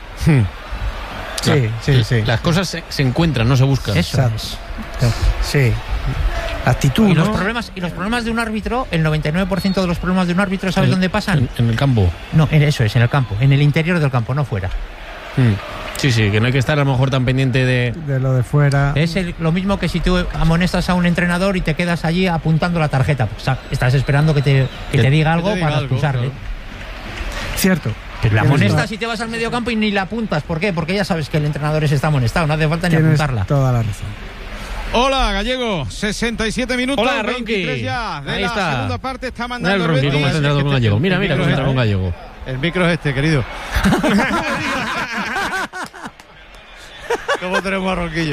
Sí. Las cosas se encuentran, no se buscan. Eso es. Sí. Actitud, y los problemas de un árbitro, el 99% de los problemas de un árbitro, ¿sabes dónde pasan? En el campo. No, eso es, en el campo, en el interior del campo, no fuera. Sí, que no hay que estar a lo mejor tan pendiente de lo de fuera. Es lo mismo que si tú amonestas a un entrenador y te quedas allí apuntando la tarjeta. Pues, estás esperando que te diga algo para expulsarle. Claro. Cierto. Pero la amonestas y te vas al medio campo y ni la apuntas. ¿Por qué? Porque ya sabes que el entrenador está amonestado, no hace falta ni apuntarla. Toda la razón. Hola, Gallego, 67 minutos. Hola, Ronqui. 23 ya de ahí la está. Segunda parte está mandando el Ronqui, cómo ha entrado con Gallego. Mira cómo entra con Gallego. El micro es querido. ¿Cómo tenemos a Ronquillo?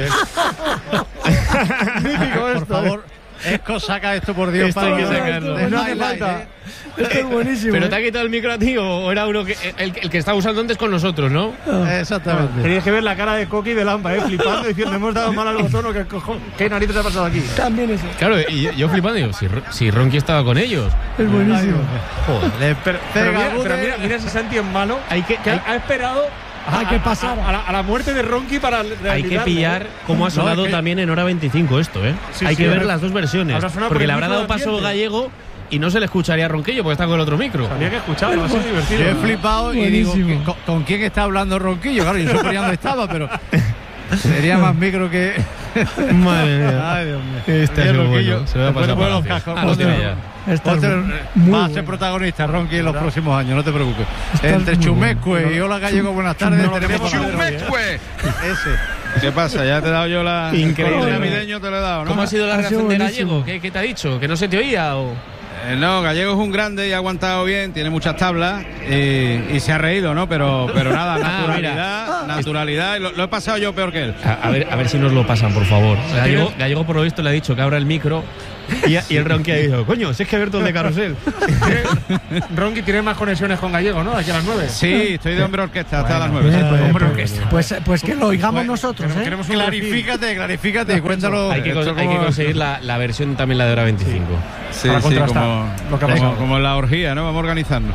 Por favor, Esco, saca esto, por Dios. Esto hay que sacarlo. No hace falta. Esto es buenísimo. Pero te ha quitado el micro a ti o era uno que el que estaba usando antes con nosotros, ¿no? Exactamente. Tenías que ver la cara de Coqui y de Lampa, flipando, diciendo, hemos dado mal al botón, ¿qué narices ha pasado aquí? También eso. Claro, y yo flipando, digo, si Ronqui estaba con ellos. Es buenísimo. Joder. Pero mira si Santi es malo, ha esperado. Hay que pasar a la muerte de Ronqui para hay que pillar cómo ha sonado también en hora 25 esto, hay que ver las dos versiones, porque le habrá dado paso Gallego y no se le escucharía a Ronquillo porque está con el otro micro. Había que escucharlo, va a ser divertido. Yo he flipado y digo, ¿con quién está hablando Ronquillo? Claro, yo suponía dónde estaba, pero sería más micro que... Madre mía. Ay, Dios mío. Este es bueno. Se me va a pasar por los cascos. Va a ser protagonista Ronqui en los próximos años, no te preocupes. Entre Chumecue y Hola Gallego, buenas tardes. Tenemos Chumecue. ¿Qué pasa? Ya te he dado yo la... Increíble. Navideño te lo he dado, ¿no? ¿Cómo ha sido la reacción de Gallego? ¿Qué te ha dicho? ¿Que no se te oía o...? No, Gallego es un grande y ha aguantado bien, tiene muchas tablas y se ha reído, ¿no? Pero nada, naturalidad. Lo he pasado yo peor que él. A ver si nos lo pasan, por favor. Gallego por lo visto le ha dicho que abra el micro y el Ronqui ha dicho, coño, si es que Berto el de Carrusel. Ronqui tiene más conexiones con Gallego, ¿no? Aquí a las 9. Sí, estoy de hombre orquesta hasta las 9. Pues que lo oigamos nosotros, Clarifícate, cuéntalo. Hay que conseguir la versión también, la de hora 25. Sí, como en la orgía, ¿no? Vamos a organizarnos.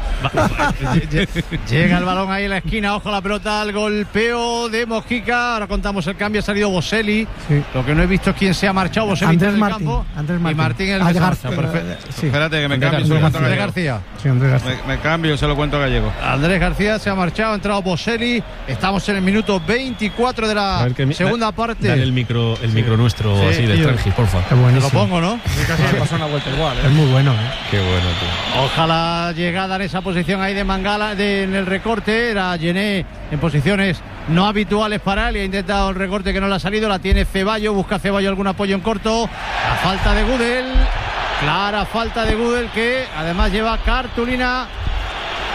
Llega el balón ahí en la esquina, ojo a la pelota, al golpeo de Mojica. Ahora contamos el cambio, ha salido Boselli. Sí. Lo que no he visto es quién se ha marchado. Boselli en el campo. Y Martín el que se marcha. Sí. Espérate, que me cambio, se lo cuento a Gallego. García. Sí, Andrés García. Me cambio, se lo cuento a Gallego. Andrés García se ha marchado, ha entrado Boselli. Estamos en el minuto 24 de la segunda parte. Dale el micro nuestro, así de Strangis, porfa. Te lo pongo, ¿no? Casi me pasó una vuelta igual. Es muy bueno, Qué bueno, tío. Ojalá llegada en esa posición ahí de Mangala, en el recorte. Era Gené en posiciones no habituales para él y ha intentado el recorte que no le ha salido. La tiene Ceballos, busca Ceballos algún apoyo en corto. La falta de Gudel, clara falta de Gudel, que además lleva cartulina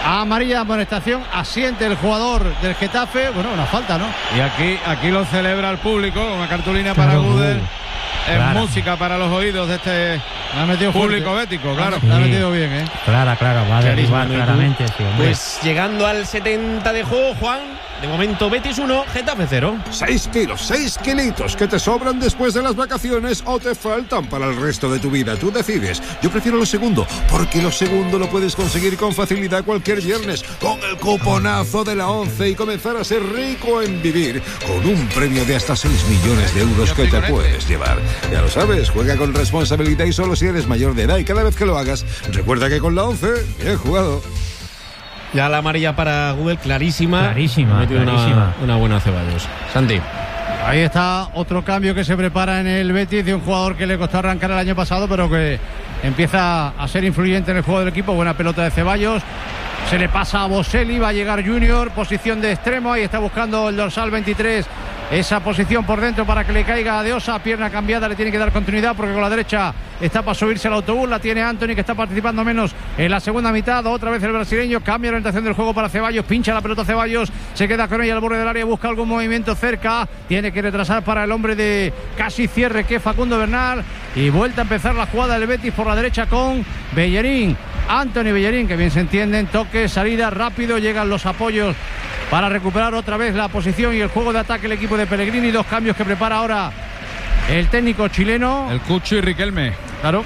Amarilla, amonestación, asiente el jugador del Getafe. Bueno, una falta, ¿no? Y aquí lo celebra el público, una cartulina para Gudel. Es música para los oídos de este público bético, claro. La ha metido bien, ¿eh? Claro, va a derribar claramente. Sí, pues llegando al 70 de juego, Juan, de momento Betis 1, Getafe 0. 6 kilos, 6 kilitos que te sobran después de las vacaciones o te faltan para el resto de tu vida. Tú decides. Yo prefiero lo segundo, porque lo segundo lo puedes conseguir con facilidad cualquier viernes con el cuponazo de la 11 y comenzar a ser rico en vivir con un premio de hasta 6 millones de euros que te puedes llevar. Ya lo sabes, juega con responsabilidad y solo si eres mayor de edad, y cada vez que lo hagas, recuerda que con la 11, bien jugado. Ya la amarilla para Gudel, clarísima. Clarísima. Una buena Ceballos. Santi. Ahí está otro cambio que se prepara en el Betis de un jugador que le costó arrancar el año pasado, pero que empieza a ser influyente en el juego del equipo. Buena pelota de Ceballos. Se le pasa a Boselli, va a llegar Junior, posición de extremo, ahí está buscando el dorsal 23, esa posición por dentro para que le caiga a De Osa, pierna cambiada, le tiene que dar continuidad porque con la derecha está para subirse al autobús, la tiene Anthony que está participando menos en la segunda mitad, otra vez el brasileño, cambia la orientación del juego para Ceballos, pincha la pelota Ceballos, se queda con ella al borde del área, busca algún movimiento cerca, tiene que retrasar para el hombre de casi cierre que es Facundo Bernal, y vuelta a empezar la jugada del Betis por la derecha con Bellerín. Anthony Bellerín, que bien se entienden, toque, salida, rápido, llegan los apoyos para recuperar otra vez la posición y el juego de ataque el equipo de Pellegrini. 2 cambios que prepara ahora el técnico chileno. El Cucho y Riquelme. Claro.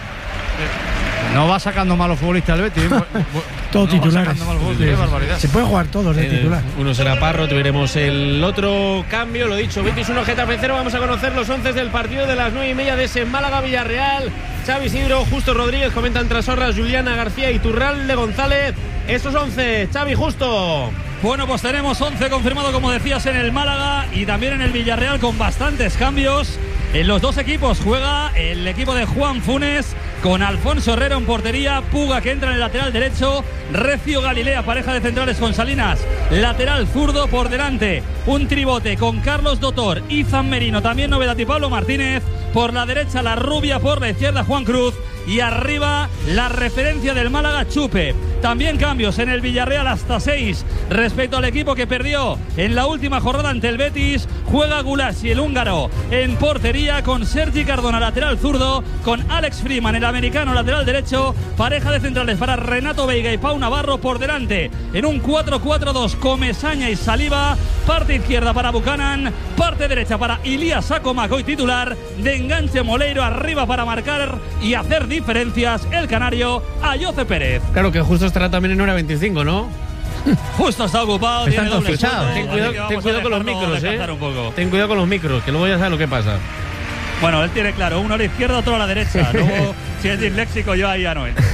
No va sacando malos futbolistas el Betis. Todos titulares. Qué barbaridad. Se puede jugar todos de titular. Uno será Parro, veremos el otro cambio. Lo dicho, Betis 1, Getafe 0. Vamos a conocer los 11 del partido de las 9:30 de ese Málaga-Villarreal. Xavi Isidro, Justo Rodríguez, comentan Trasorras, Juliana García, Iturralde, González. Esos 11, Xavi, Justo. Bueno, pues tenemos 11 confirmado, como decías, en el Málaga y también en el Villarreal, con bastantes cambios. En los dos equipos juega el equipo de Juan Funes con Alfonso Herrera en portería, Puga que entra en el lateral derecho, Recio Galilea, pareja de centrales con Salinas, lateral zurdo por delante, un tribote con Carlos Dotor, Izan Merino, también novedad, y Pablo Martínez, por la derecha la rubia, por la izquierda Juan Cruz, y arriba la referencia del Málaga, Chupe. También cambios en el Villarreal, hasta 6 respecto al equipo que perdió en la última jornada ante el Betis. Juega Gulasi, el húngaro, en portería con Sergi Cardona, lateral zurdo, con Alex Freeman, el americano, lateral derecho, pareja de centrales para Renato Veiga y Pau Navarro por delante en un 4-4-2, Comesaña y Saliba, parte izquierda para Buchanan, parte derecha para Ilías Acomaco y titular, de enganche Moleiro, arriba para marcar y hacer diferencias el canario, Ayoce Pérez. Claro que Justo estará también en hora 25, ¿no? Justo está ocupado, están todos fichados. Ten cuidado con los micros, Ten cuidado con los micros, que luego ya sabes lo que pasa. Bueno, él tiene claro, uno a la izquierda, otro a la derecha. Luego, si es disléxico, yo ahí ya no entro.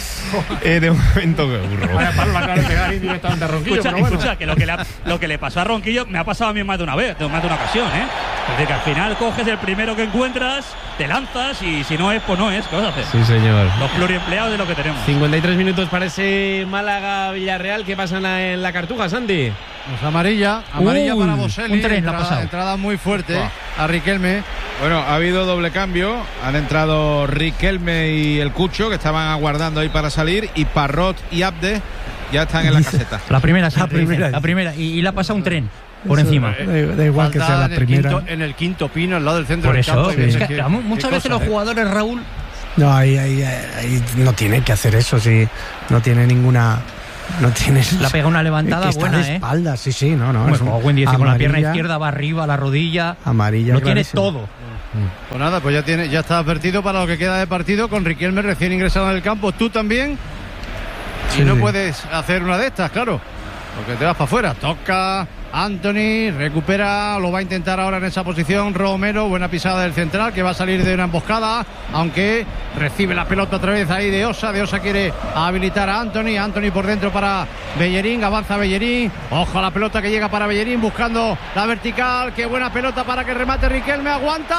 De momento que burro. Vaya palo la cara de pegar directamente a Ronquillo. Escucha, que lo que le pasó a Ronquillo me ha pasado a mí más de una vez, más de una ocasión, ¿eh? Es decir, que al final coges el primero que encuentras, te lanzas y si no es, pues no es. ¿Qué vas a hacer? Sí, señor. Los pluriempleados de lo que tenemos. 53 minutos para ese Málaga-Villarreal. ¿Qué pasa en la Cartuja, Santi? Pues amarilla para Boselli. Un tren, entrada muy fuerte a Riquelme. Bueno, ha habido doble cambio. Han entrado Riquelme y el Cucho, que estaban aguardando ahí para salir, y Parrot y Abde ya están en la caseta. La primera. Y la pasa un tren por encima. Da igual que sea la primera. En el quinto pino, al lado del centro por del eso, campo. Es que muchas veces los jugadores, Raúl... No, ahí no tiene que hacer eso, sí. No tiene ninguna... No tienes. La pega una levantada que buena, está de espalda, sí, no. Bueno, como buen día, con la pierna izquierda va arriba, la rodilla. Amarilla. Lo tiene todo. Pues nada, pues ya está advertido para lo que queda de partido, con Riquelme recién ingresado en el campo. Tú también. Sí, y no puedes hacer una de estas, claro, porque te vas para afuera. Toca Anthony, recupera, lo va a intentar ahora en esa posición Romero, buena pisada del central que va a salir de una emboscada, aunque recibe la pelota otra vez ahí de Osa quiere habilitar a Anthony por dentro para Bellerín, avanza Bellerín, ojo a la pelota que llega para Bellerín buscando la vertical, qué buena pelota para que remate Riquelme,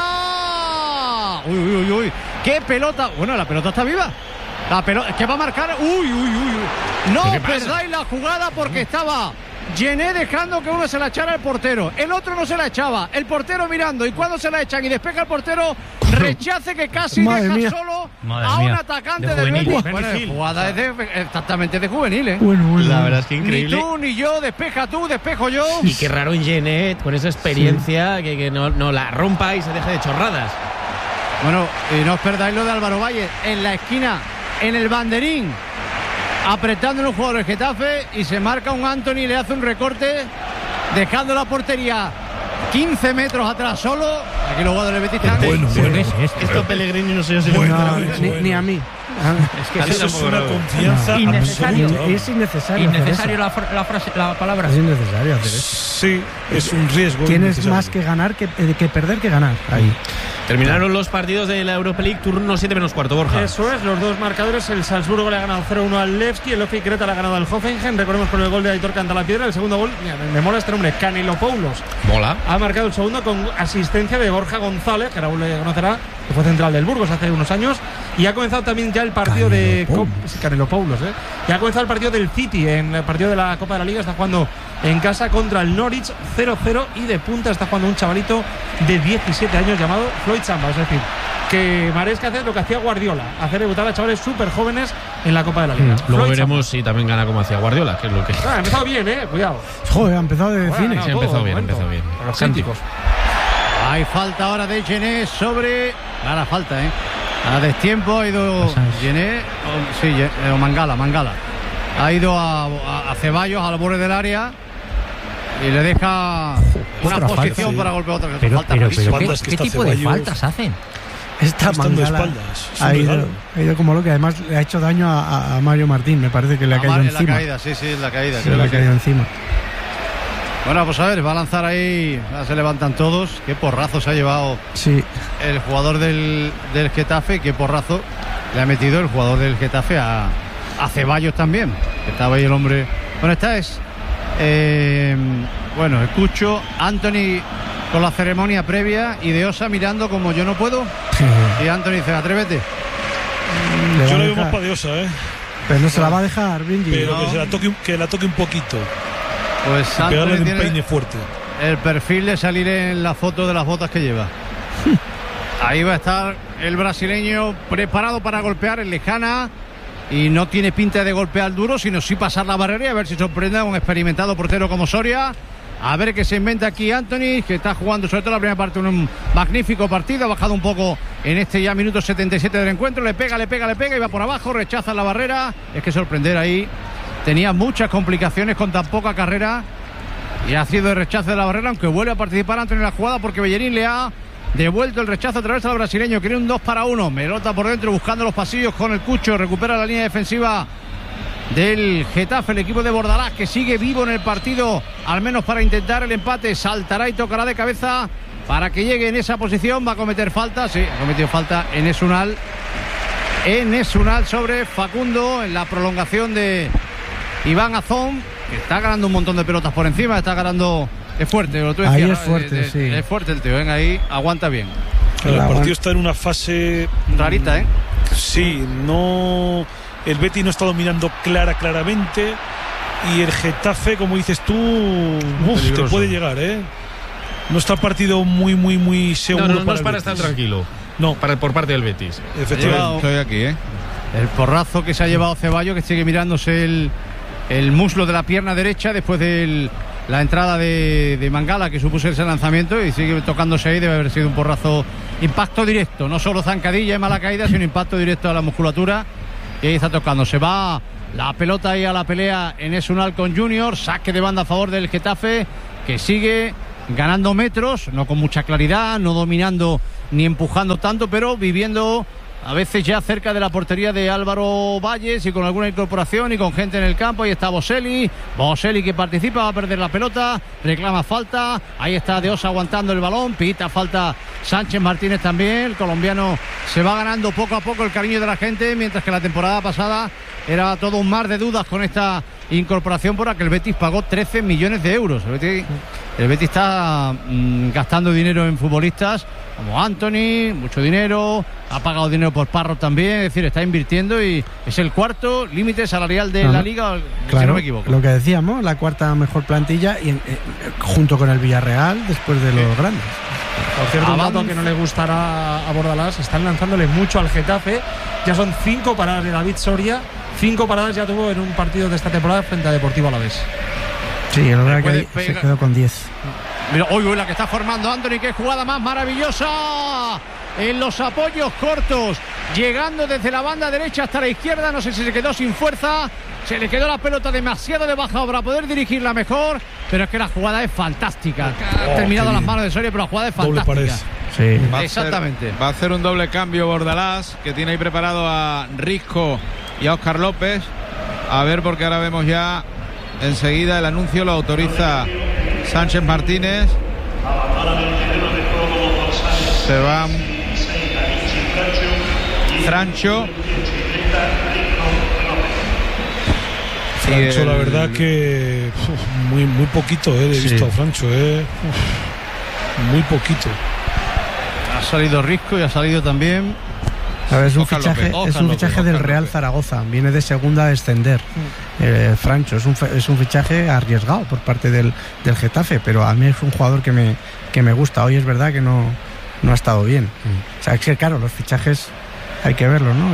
aguanta, uy, qué pelota, bueno, la pelota está viva. La pelota, que va a marcar, no perdáis la jugada porque estaba Gené dejando que uno se la echara al portero, el otro no se la echaba, el portero mirando, y cuando se la echan y despeja el portero, rechace que casi deja solo a un atacante del Betis. Bueno, jugada exactamente de juvenil, La verdad es que increíble. Ni tú ni yo, despeja tú, despejo yo. Y qué raro en Genet, con esa experiencia, que no la rompa y se deje de chorradas. Bueno, y no os perdáis lo de Álvaro Valle, en la esquina, en el banderín, apretando en un jugador del Getafe, y se marca un Antony, le hace un recorte, dejando la portería 15 metros atrás solo. Aquí los jugadores del Betis están. Esto Pellegrini no sé yo si ni a mí. Es que eso es una confianza innecesario. absoluta. Es innecesario. Innecesario la palabra. Es innecesario hacer eso. Sí, es un riesgo. Tienes más que ganar que perder que ganar. Ahí. Terminaron los partidos de la Europa League, turno 7:15, Borja. Eso es, los dos marcadores. El Salzburgo le ha ganado 0-1 al Levski, el Ofi Creta le ha ganado al Hoffenheim. Recordemos con el gol de Aitor Cantalapiedra. El segundo gol, mira, me mola este nombre, Canelopoulos. Mola. Ha marcado el segundo con asistencia de Borja González, que Raúl le conocerá, que fue central del Burgos hace unos años. Y ha comenzado también ya el partido Canelopoulos, Y ha comenzado el partido del City, en el partido de la Copa de la Liga. Está jugando en casa contra el Norwich 0-0, y de punta está jugando un chavalito de 17 años llamado Floyd Samba. Es decir, que Maresca hace lo que hacía Guardiola, hacer debutar a chavales súper jóvenes en la Copa de la Liga. Luego Floyd veremos si también gana como hacía Guardiola, que es lo que... ha empezado bien, cuidado. Joder, ha empezado de cine. Sí, ha empezado bien. Los cánticos. Hay falta ahora de Gené sobre... Clara falta, a destiempo ha ido Gené, o Mangala. Ha ido a Ceballos al borde del área y le deja una posición para golpear otra. Pero ¿qué tipo de faltas hacen? Esta Mangala ha ido como lo que además le ha hecho daño a Mario Martín. Me parece que le ha caído encima. La caída. Le ha caído encima. Bueno, pues a ver, va a lanzar ahí. Se levantan todos. Qué porrazo se ha llevado el jugador del Getafe. Qué porrazo le ha metido el jugador del Getafe a Ceballos también. Estaba ahí el hombre. Bueno, esta es escucho Antony con la ceremonia previa y de Osa mirando como yo no puedo. Y Antony dice, atrévete. Yo lo veo más para de Osa, Pero no se la va a dejar, Benji. Pero que la toque un poquito. Pues Antony tiene un peine fuerte. El perfil de salir en la foto de las botas que lleva. Ahí va a estar el brasileño preparado para golpear en lejana. Y no tiene pinta de golpear duro, sino sí pasar la barrera y a ver si sorprende a un experimentado portero como Soria. A ver qué se inventa aquí Antony, que está jugando sobre todo la primera parte un magnífico partido. Ha bajado un poco en este ya minuto 77 del encuentro. Le pega y va por abajo, rechaza la barrera. Es que sorprender ahí. Tenía muchas complicaciones con tan poca carrera y ha sido el rechazo de la barrera, aunque vuelve a participar Antony en la jugada porque Bellerín le ha devuelto el rechazo a través del brasileño. Quiere un 2-1. Melota por dentro buscando los pasillos con el Cucho. Recupera la línea defensiva del Getafe, el equipo de Bordalás, que sigue vivo en el partido, al menos para intentar el empate. Saltará y tocará de cabeza para que llegue en esa posición. Va a cometer falta, ha cometido falta en Esunal sobre Facundo en la prolongación de Iván Azón, que está ganando un montón de pelotas por encima. Está ganando... Es fuerte, lo tú decías, ahí es fuerte, es fuerte el tío, ahí aguanta bien. El partido está en una fase rarita, Sí, no... El Betis no está dominando claramente, y el Getafe, como dices tú, te puede llegar, No está el partido muy seguro. No es para estar tranquilo. No, por parte del Betis. Efectivamente. Estoy aquí, El porrazo que se ha llevado Ceballos, que sigue mirándose el muslo de la pierna derecha después de la entrada de Mangala, que supuso ese lanzamiento, y sigue tocándose ahí. Debe haber sido un porrazo, impacto directo, no solo zancadilla y mala caída, sino impacto directo a la musculatura. Y ahí está tocando. Se va la pelota ahí a la pelea en Esunal con Junior. Saque de banda a favor del Getafe, que sigue ganando metros, no con mucha claridad, no dominando ni empujando tanto, pero viviendo a veces ya cerca de la portería de Álvaro Valles y con alguna incorporación y con gente en el campo. Ahí está Boselli que participa, va a perder la pelota, reclama falta. Ahí está De Osa aguantando el balón, pita falta Sánchez Martínez también. El colombiano se va ganando poco a poco el cariño de la gente, mientras que la temporada pasada era todo un mar de dudas con esta incorporación por la que el Betis pagó 13 millones de euros. El Betis está gastando dinero en futbolistas como Anthony, mucho dinero, ha pagado dinero por Parro también, es decir, está invirtiendo y es el cuarto límite salarial de la Liga, claro, si no me equivoco. Lo que decíamos, la cuarta mejor plantilla y junto con el Villarreal después de los grandes. Por cierto, un dato que no le gustará a Bordalás, están lanzándole mucho al Getafe. Ya son 5 paradas de David Soria. 5 paradas ya tuvo en un partido de esta temporada frente a Deportivo Alavés. Sí, es verdad que se quedó con 10. Mira, uy, la que está formando Anthony, qué jugada más maravillosa. En los apoyos cortos, llegando desde la banda derecha hasta la izquierda, no sé si se quedó sin fuerza, se le quedó la pelota demasiado de baja para poder dirigirla mejor, pero es que la jugada es fantástica. Ha terminado las manos de Soria, pero la jugada es fantástica. Sí. Exactamente. Va a hacer un doble cambio Bordalás, que tiene ahí preparado a Risco y a Óscar López. A ver, porque ahora vemos ya enseguida el anuncio, lo autoriza Sánchez Martínez. Se van Francho. Francho, la verdad que muy poquito he visto a Francho, muy poquito. Ha salido Risco y ha salido también. A ver, es un fichaje del Real Zaragoza, viene de segunda a descender. Francho es un fichaje arriesgado por parte del Getafe, pero a mí es un jugador que me gusta. Hoy es verdad que no ha estado bien. O sea, es que claro, los fichajes hay que verlos, ¿no?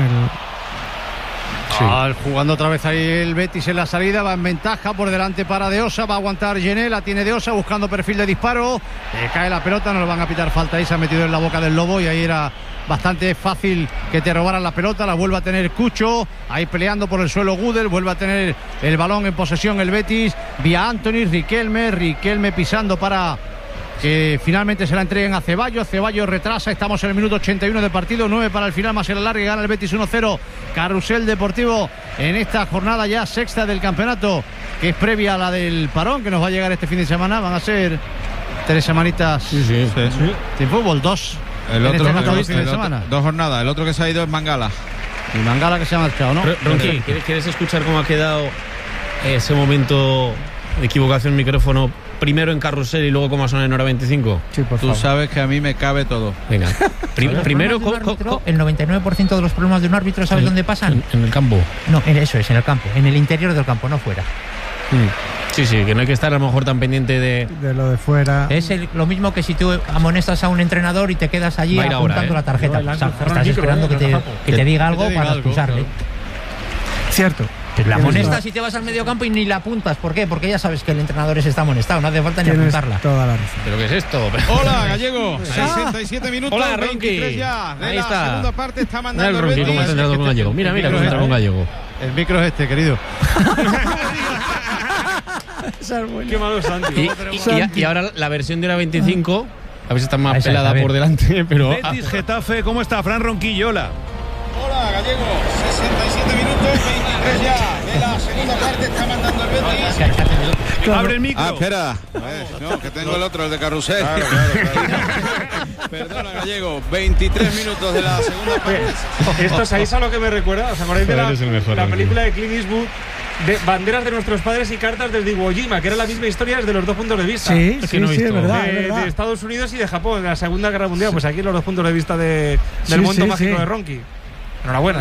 Jugando otra vez ahí el Betis en la salida, va en ventaja por delante para De Osa, va a aguantar Gené, la tiene De Osa buscando perfil de disparo, cae la pelota, no le van a pitar falta ahí, se ha metido en la boca del lobo y ahí era bastante fácil que te robaran la pelota, la vuelve a tener Cucho, ahí peleando por el suelo Gudel, vuelve a tener el balón en posesión el Betis, vía Anthony, Riquelme pisando para que finalmente se la entreguen a Ceballos. Ceballos retrasa, estamos en el minuto 81 de partido, 9 para el final, más el alargue, gana el Betis 1-0. Carrusel Deportivo en esta jornada ya sexta del campeonato, que es previa a la del parón que nos va a llegar este fin de semana. Van a ser 3 semanitas sin fútbol, 2 dos jornadas. El otro que se ha ido es Mangala. Y Mangala que se ha marchado, ¿no? Ronqui, ¿quieres escuchar cómo ha quedado ese momento de equivocación micrófono? Primero en Carrusel y luego cómo suena en Hora 25. Sí, por Tú favor. sabes que a mí me cabe todo. Venga. Primero, el 99% de los problemas de un árbitro, ¿sabes dónde pasan? En el campo. No, eso es, en el campo, en el interior del campo, no fuera. Sí, que no hay que estar a lo mejor tan pendiente de lo de fuera. Es lo mismo que si tú amonestas a un entrenador y te quedas allí apuntando la tarjeta. Estás esperando que te diga algo para expulsarle. Cierto. La amonestas y te vas al medio campo y ni la apuntas. ¿Por qué? Porque ya sabes que el entrenador está amonestado, no hace falta ni apuntarla. Toda la razón. ¿Pero qué es esto? Hola, Gallego. 67 minutos. Hola, 23 ya. De ahí la está. segunda parte está mandando el Ronqui, cómo está entrando con Gallego. Mira cómo entra con Gallego. El micro es este, querido. Qué malo Santi. Y ahora la versión de Hora 25, a ver si está más pelada por delante, pero... Betis, Getafe, ¿cómo está? Fran Ronquillo, hola. Hola, Gallego. 67 minutos, 23 ya. De la segunda parte está mandando el Betis. Abre el micro. Espera. No, que tengo el otro, el de Carrusel. Claro. Perdona, Gallego. 23 minutos de la segunda parte. Esto, ¿sabéis a lo que me recuerda? ¿Os acordáis de la película de Clint Eastwood? De Banderas de nuestros padres y cartas desde Iwo Jima, que era la misma historia desde los dos puntos de vista. Sí, es verdad. De Estados Unidos y de Japón, de la Segunda Guerra Mundial. Pues aquí los dos puntos de vista del mundo mágico de Ronqui. Enhorabuena,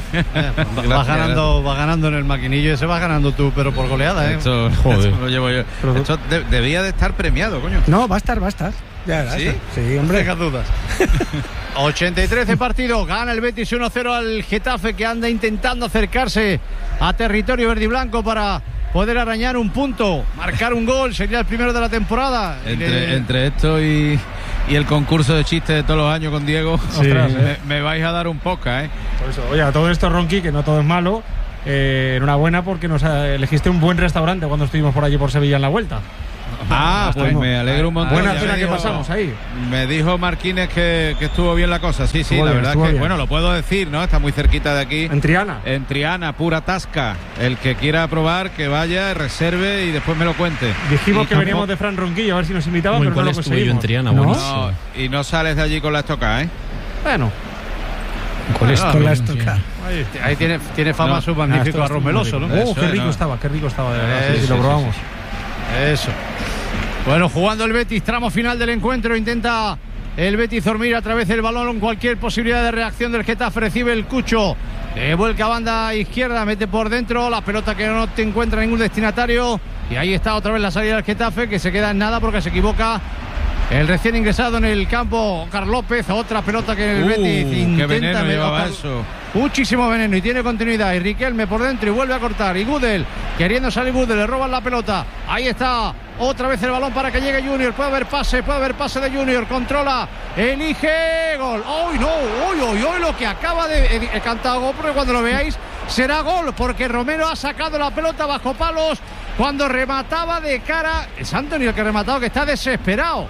Va ganando en el maquinillo, ese vas ganando tú, pero por goleada, Esto lo llevo yo. Esto debía de estar premiado, coño. No, va a estar. Ya verás. Sí, hombre. Deja dudas. 83 de partido, gana el Betis 1-0 al Getafe, que anda intentando acercarse a territorio verde y blanco para poder arañar un punto, marcar un gol, sería el primero de la temporada. Entre esto y el concurso de chistes de todos los años con Diego, ostras, me vais a dar un podcast, Por eso, oye, a todo esto, Ronqui, que no todo es malo, enhorabuena porque nos elegiste un buen restaurante cuando estuvimos por allí por Sevilla en la vuelta. Pues me alegro un montón. Buena cena que pasamos ahí. Me dijo Marquínez que estuvo bien la cosa. Sí, estuvo la bien, verdad es que, bien. bueno, lo puedo decir, ¿no? Está muy cerquita de aquí. En Triana. En Triana, pura tasca. El que quiera probar, que vaya, reserve y después me lo cuente. Dijimos que veníamos de Fran Ronquillo a ver si nos invitaban, pero no lo conseguimos. Yo en Triana, no, y no sales de allí con la estoca, Bueno. Con esto. Con la Stock-Car. Ahí tiene fama su magnífico arroz meloso, ¿no? Oh, qué rico estaba, de verdad. Sí, lo probamos. Eso. Bueno, jugando el Betis, tramo final del encuentro, intenta el Betis dormir a través del balón, cualquier posibilidad de reacción del Getafe, recibe el Cucho, vuelca a banda izquierda, mete por dentro, la pelota que no te encuentra ningún destinatario, y ahí está otra vez la salida del Getafe, que se queda en nada porque se equivoca el recién ingresado en el campo, Carlos López, otra pelota que el Betis intenta. Qué veneno llevaba eso. Muchísimo veneno y tiene continuidad. Y Riquelme por dentro y vuelve a cortar. Y Gudel, queriendo salir Gudel, le roban la pelota. Ahí está, otra vez el balón para que llegue Junior. Puede haber pase de Junior. Controla, elige, gol. ¡Uy, no! ¡Uy! Lo que acaba de cantar gol, porque cuando lo veáis será gol, porque Romero ha sacado la pelota bajo palos cuando remataba de cara. Es Antonio el que ha rematado, que está desesperado.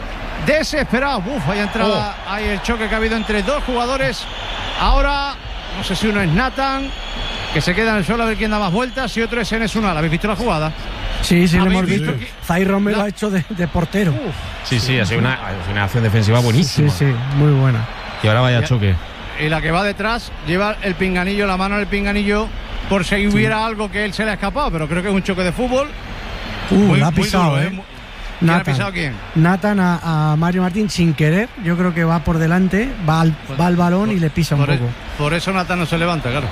Ahí entraba ahí el choque que ha habido entre dos jugadores. Ahora, no sé si uno es Nathan, que se queda en el suelo a ver quién da más vueltas, y otro es Enes Unal. ¿Habéis visto la jugada? Sí, lo hemos visto. Zay Romero ha hecho de portero. Sí, ha sido una acción defensiva buenísima. Sí, muy buena. Y ahora vaya choque. Y la que va detrás lleva el pinganillo, la mano en el pinganillo, por si hubiera algo que él se le ha escapado, pero creo que es un choque de fútbol. La ha pisado, ¿Quién ha pisado quién? Nathan a Mario Martín sin querer. Yo creo que va por delante, va al balón y le pisa un poco. Por eso Nathan no se levanta, claro.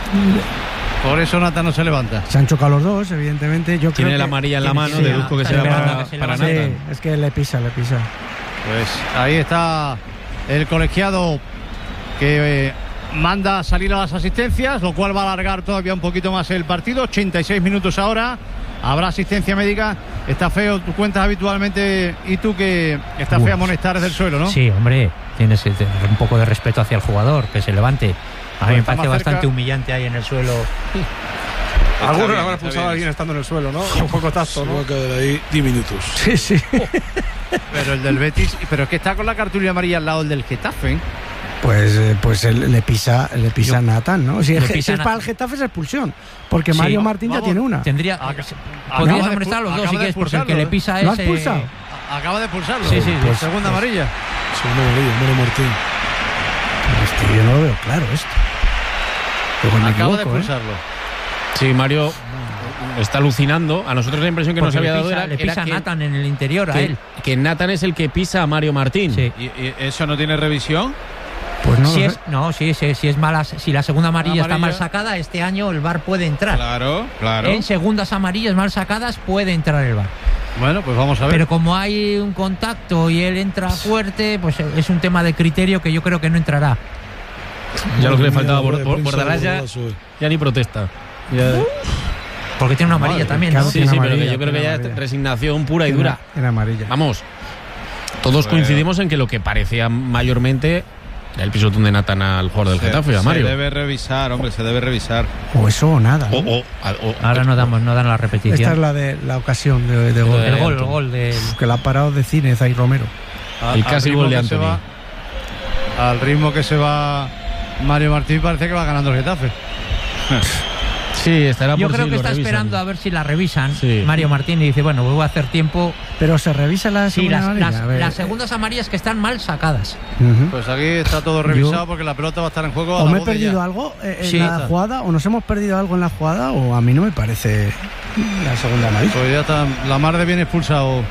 Por eso Nathan no se levanta. Se han chocado los dos, evidentemente. Yo tiene creo la amarilla en la mano, deduzco que será para Nathan. Sí, es que le pisa. Pues ahí está el colegiado que manda a salir a las asistencias, lo cual va a alargar todavía un poquito más el partido. 86 minutos ahora. Habrá asistencia médica. Está feo, tú cuentas habitualmente, y tú que está feo amonestar desde el suelo, ¿no? Sí, hombre, tienes un poco de respeto hacia el jugador, que se levante. A mí me parece bastante humillante ahí en el suelo. Algunos le habrán expulsado a alguien estando en el suelo, ¿no? Un poco tacto, ¿no? Va a quedar ahí 10 minutos. Sí. Pero el del Betis, pero es que está con la cartulina amarilla al lado del Getafe. Pues él le pisa a Nathan, ¿no? Si es para el Getafe es expulsión, porque Mario Martín ya tiene una. Podrías amonestar a los dos si quieres, porque el que le pisa es. ¿Lo has expulsado? Acaba de expulsarlo. Sí. Pues segunda amarilla. Segunda amarilla, Mario Martín. Yo no lo veo claro esto. Acaba de expulsarlo. Sí, Mario está alucinando. A nosotros la impresión que nos había dado le pisa a Nathan en el interior, a él. Que Nathan es el que pisa a Mario Martín. Sí. ¿Y eso no tiene revisión? Pues si es mala, si la segunda amarilla está mal sacada, este año el VAR puede entrar. Claro. En segundas amarillas mal sacadas puede entrar el VAR. Bueno, pues vamos a ver. Pero como hay un contacto y él entra fuerte, pues es un tema de criterio que yo creo que no entrará. Ya lo que le faltaba Bordalás ya ni protesta. Porque tiene una amarilla también, ¿no? Sí, pero que yo creo que ya es resignación pura y dura. Era amarilla. Vamos, todos coincidimos en que lo que parecía mayormente era el pisotón de Nathan al jugador del Getafe, a Mario. Se debe revisar, hombre, se debe revisar. O eso o nada. Ahora no dan la repetición. Esta es la ocasión de gol. El gol que la ha parado de cine Zay Romero. El casi gol de Anthony. Al ritmo que se va Mario Martín, parece que va ganando el Getafe. Sí, estará por Yo creo que está esperando a ver si la revisan Mario Martín y dice, bueno, voy a hacer tiempo. Pero se revisa la segunda las segundas amarillas que están mal sacadas. Pues aquí está todo revisado porque la pelota va a estar en juego. ¿O me he perdido algo en la jugada? ¿O nos hemos perdido algo en la jugada? ¿O a mí no me parece la segunda amarilla? Pues ya está, la mar de bien expulsado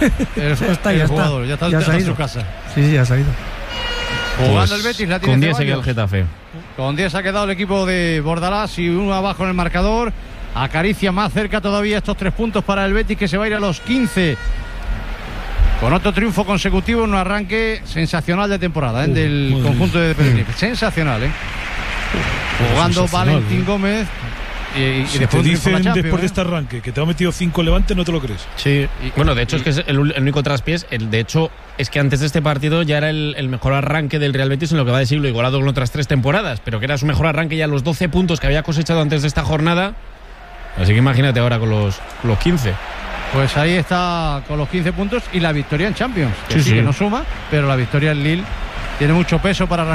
el jugador. Ya está en su casa. Sí, ya se ha ido. Jugando el Betis, la tiene con 10 se queda el Getafe. Con 10 ha quedado el equipo de Bordalás y uno abajo en el marcador. Acaricia más cerca todavía estos 3 puntos para el Betis, que se va a ir a los 15. Con otro triunfo consecutivo en un arranque sensacional de temporada del conjunto de Tenerife. Sensacional, Jugando Valentín Gómez. Y si te dicen después de este arranque que te ha metido 5 Levante, no te lo crees. Sí, bueno, de hecho es que es el único traspiés. De hecho es que antes de este partido ya era el mejor arranque del Real Betis en lo que va de siglo, igualado con otras 3 temporadas, pero que era su mejor arranque ya los 12 puntos que había cosechado antes de esta jornada. Así que imagínate ahora con los 15. Pues ahí está con los 15 puntos y la victoria en Champions, que sí que no suma, pero la victoria en Lille tiene mucho peso para arrancar.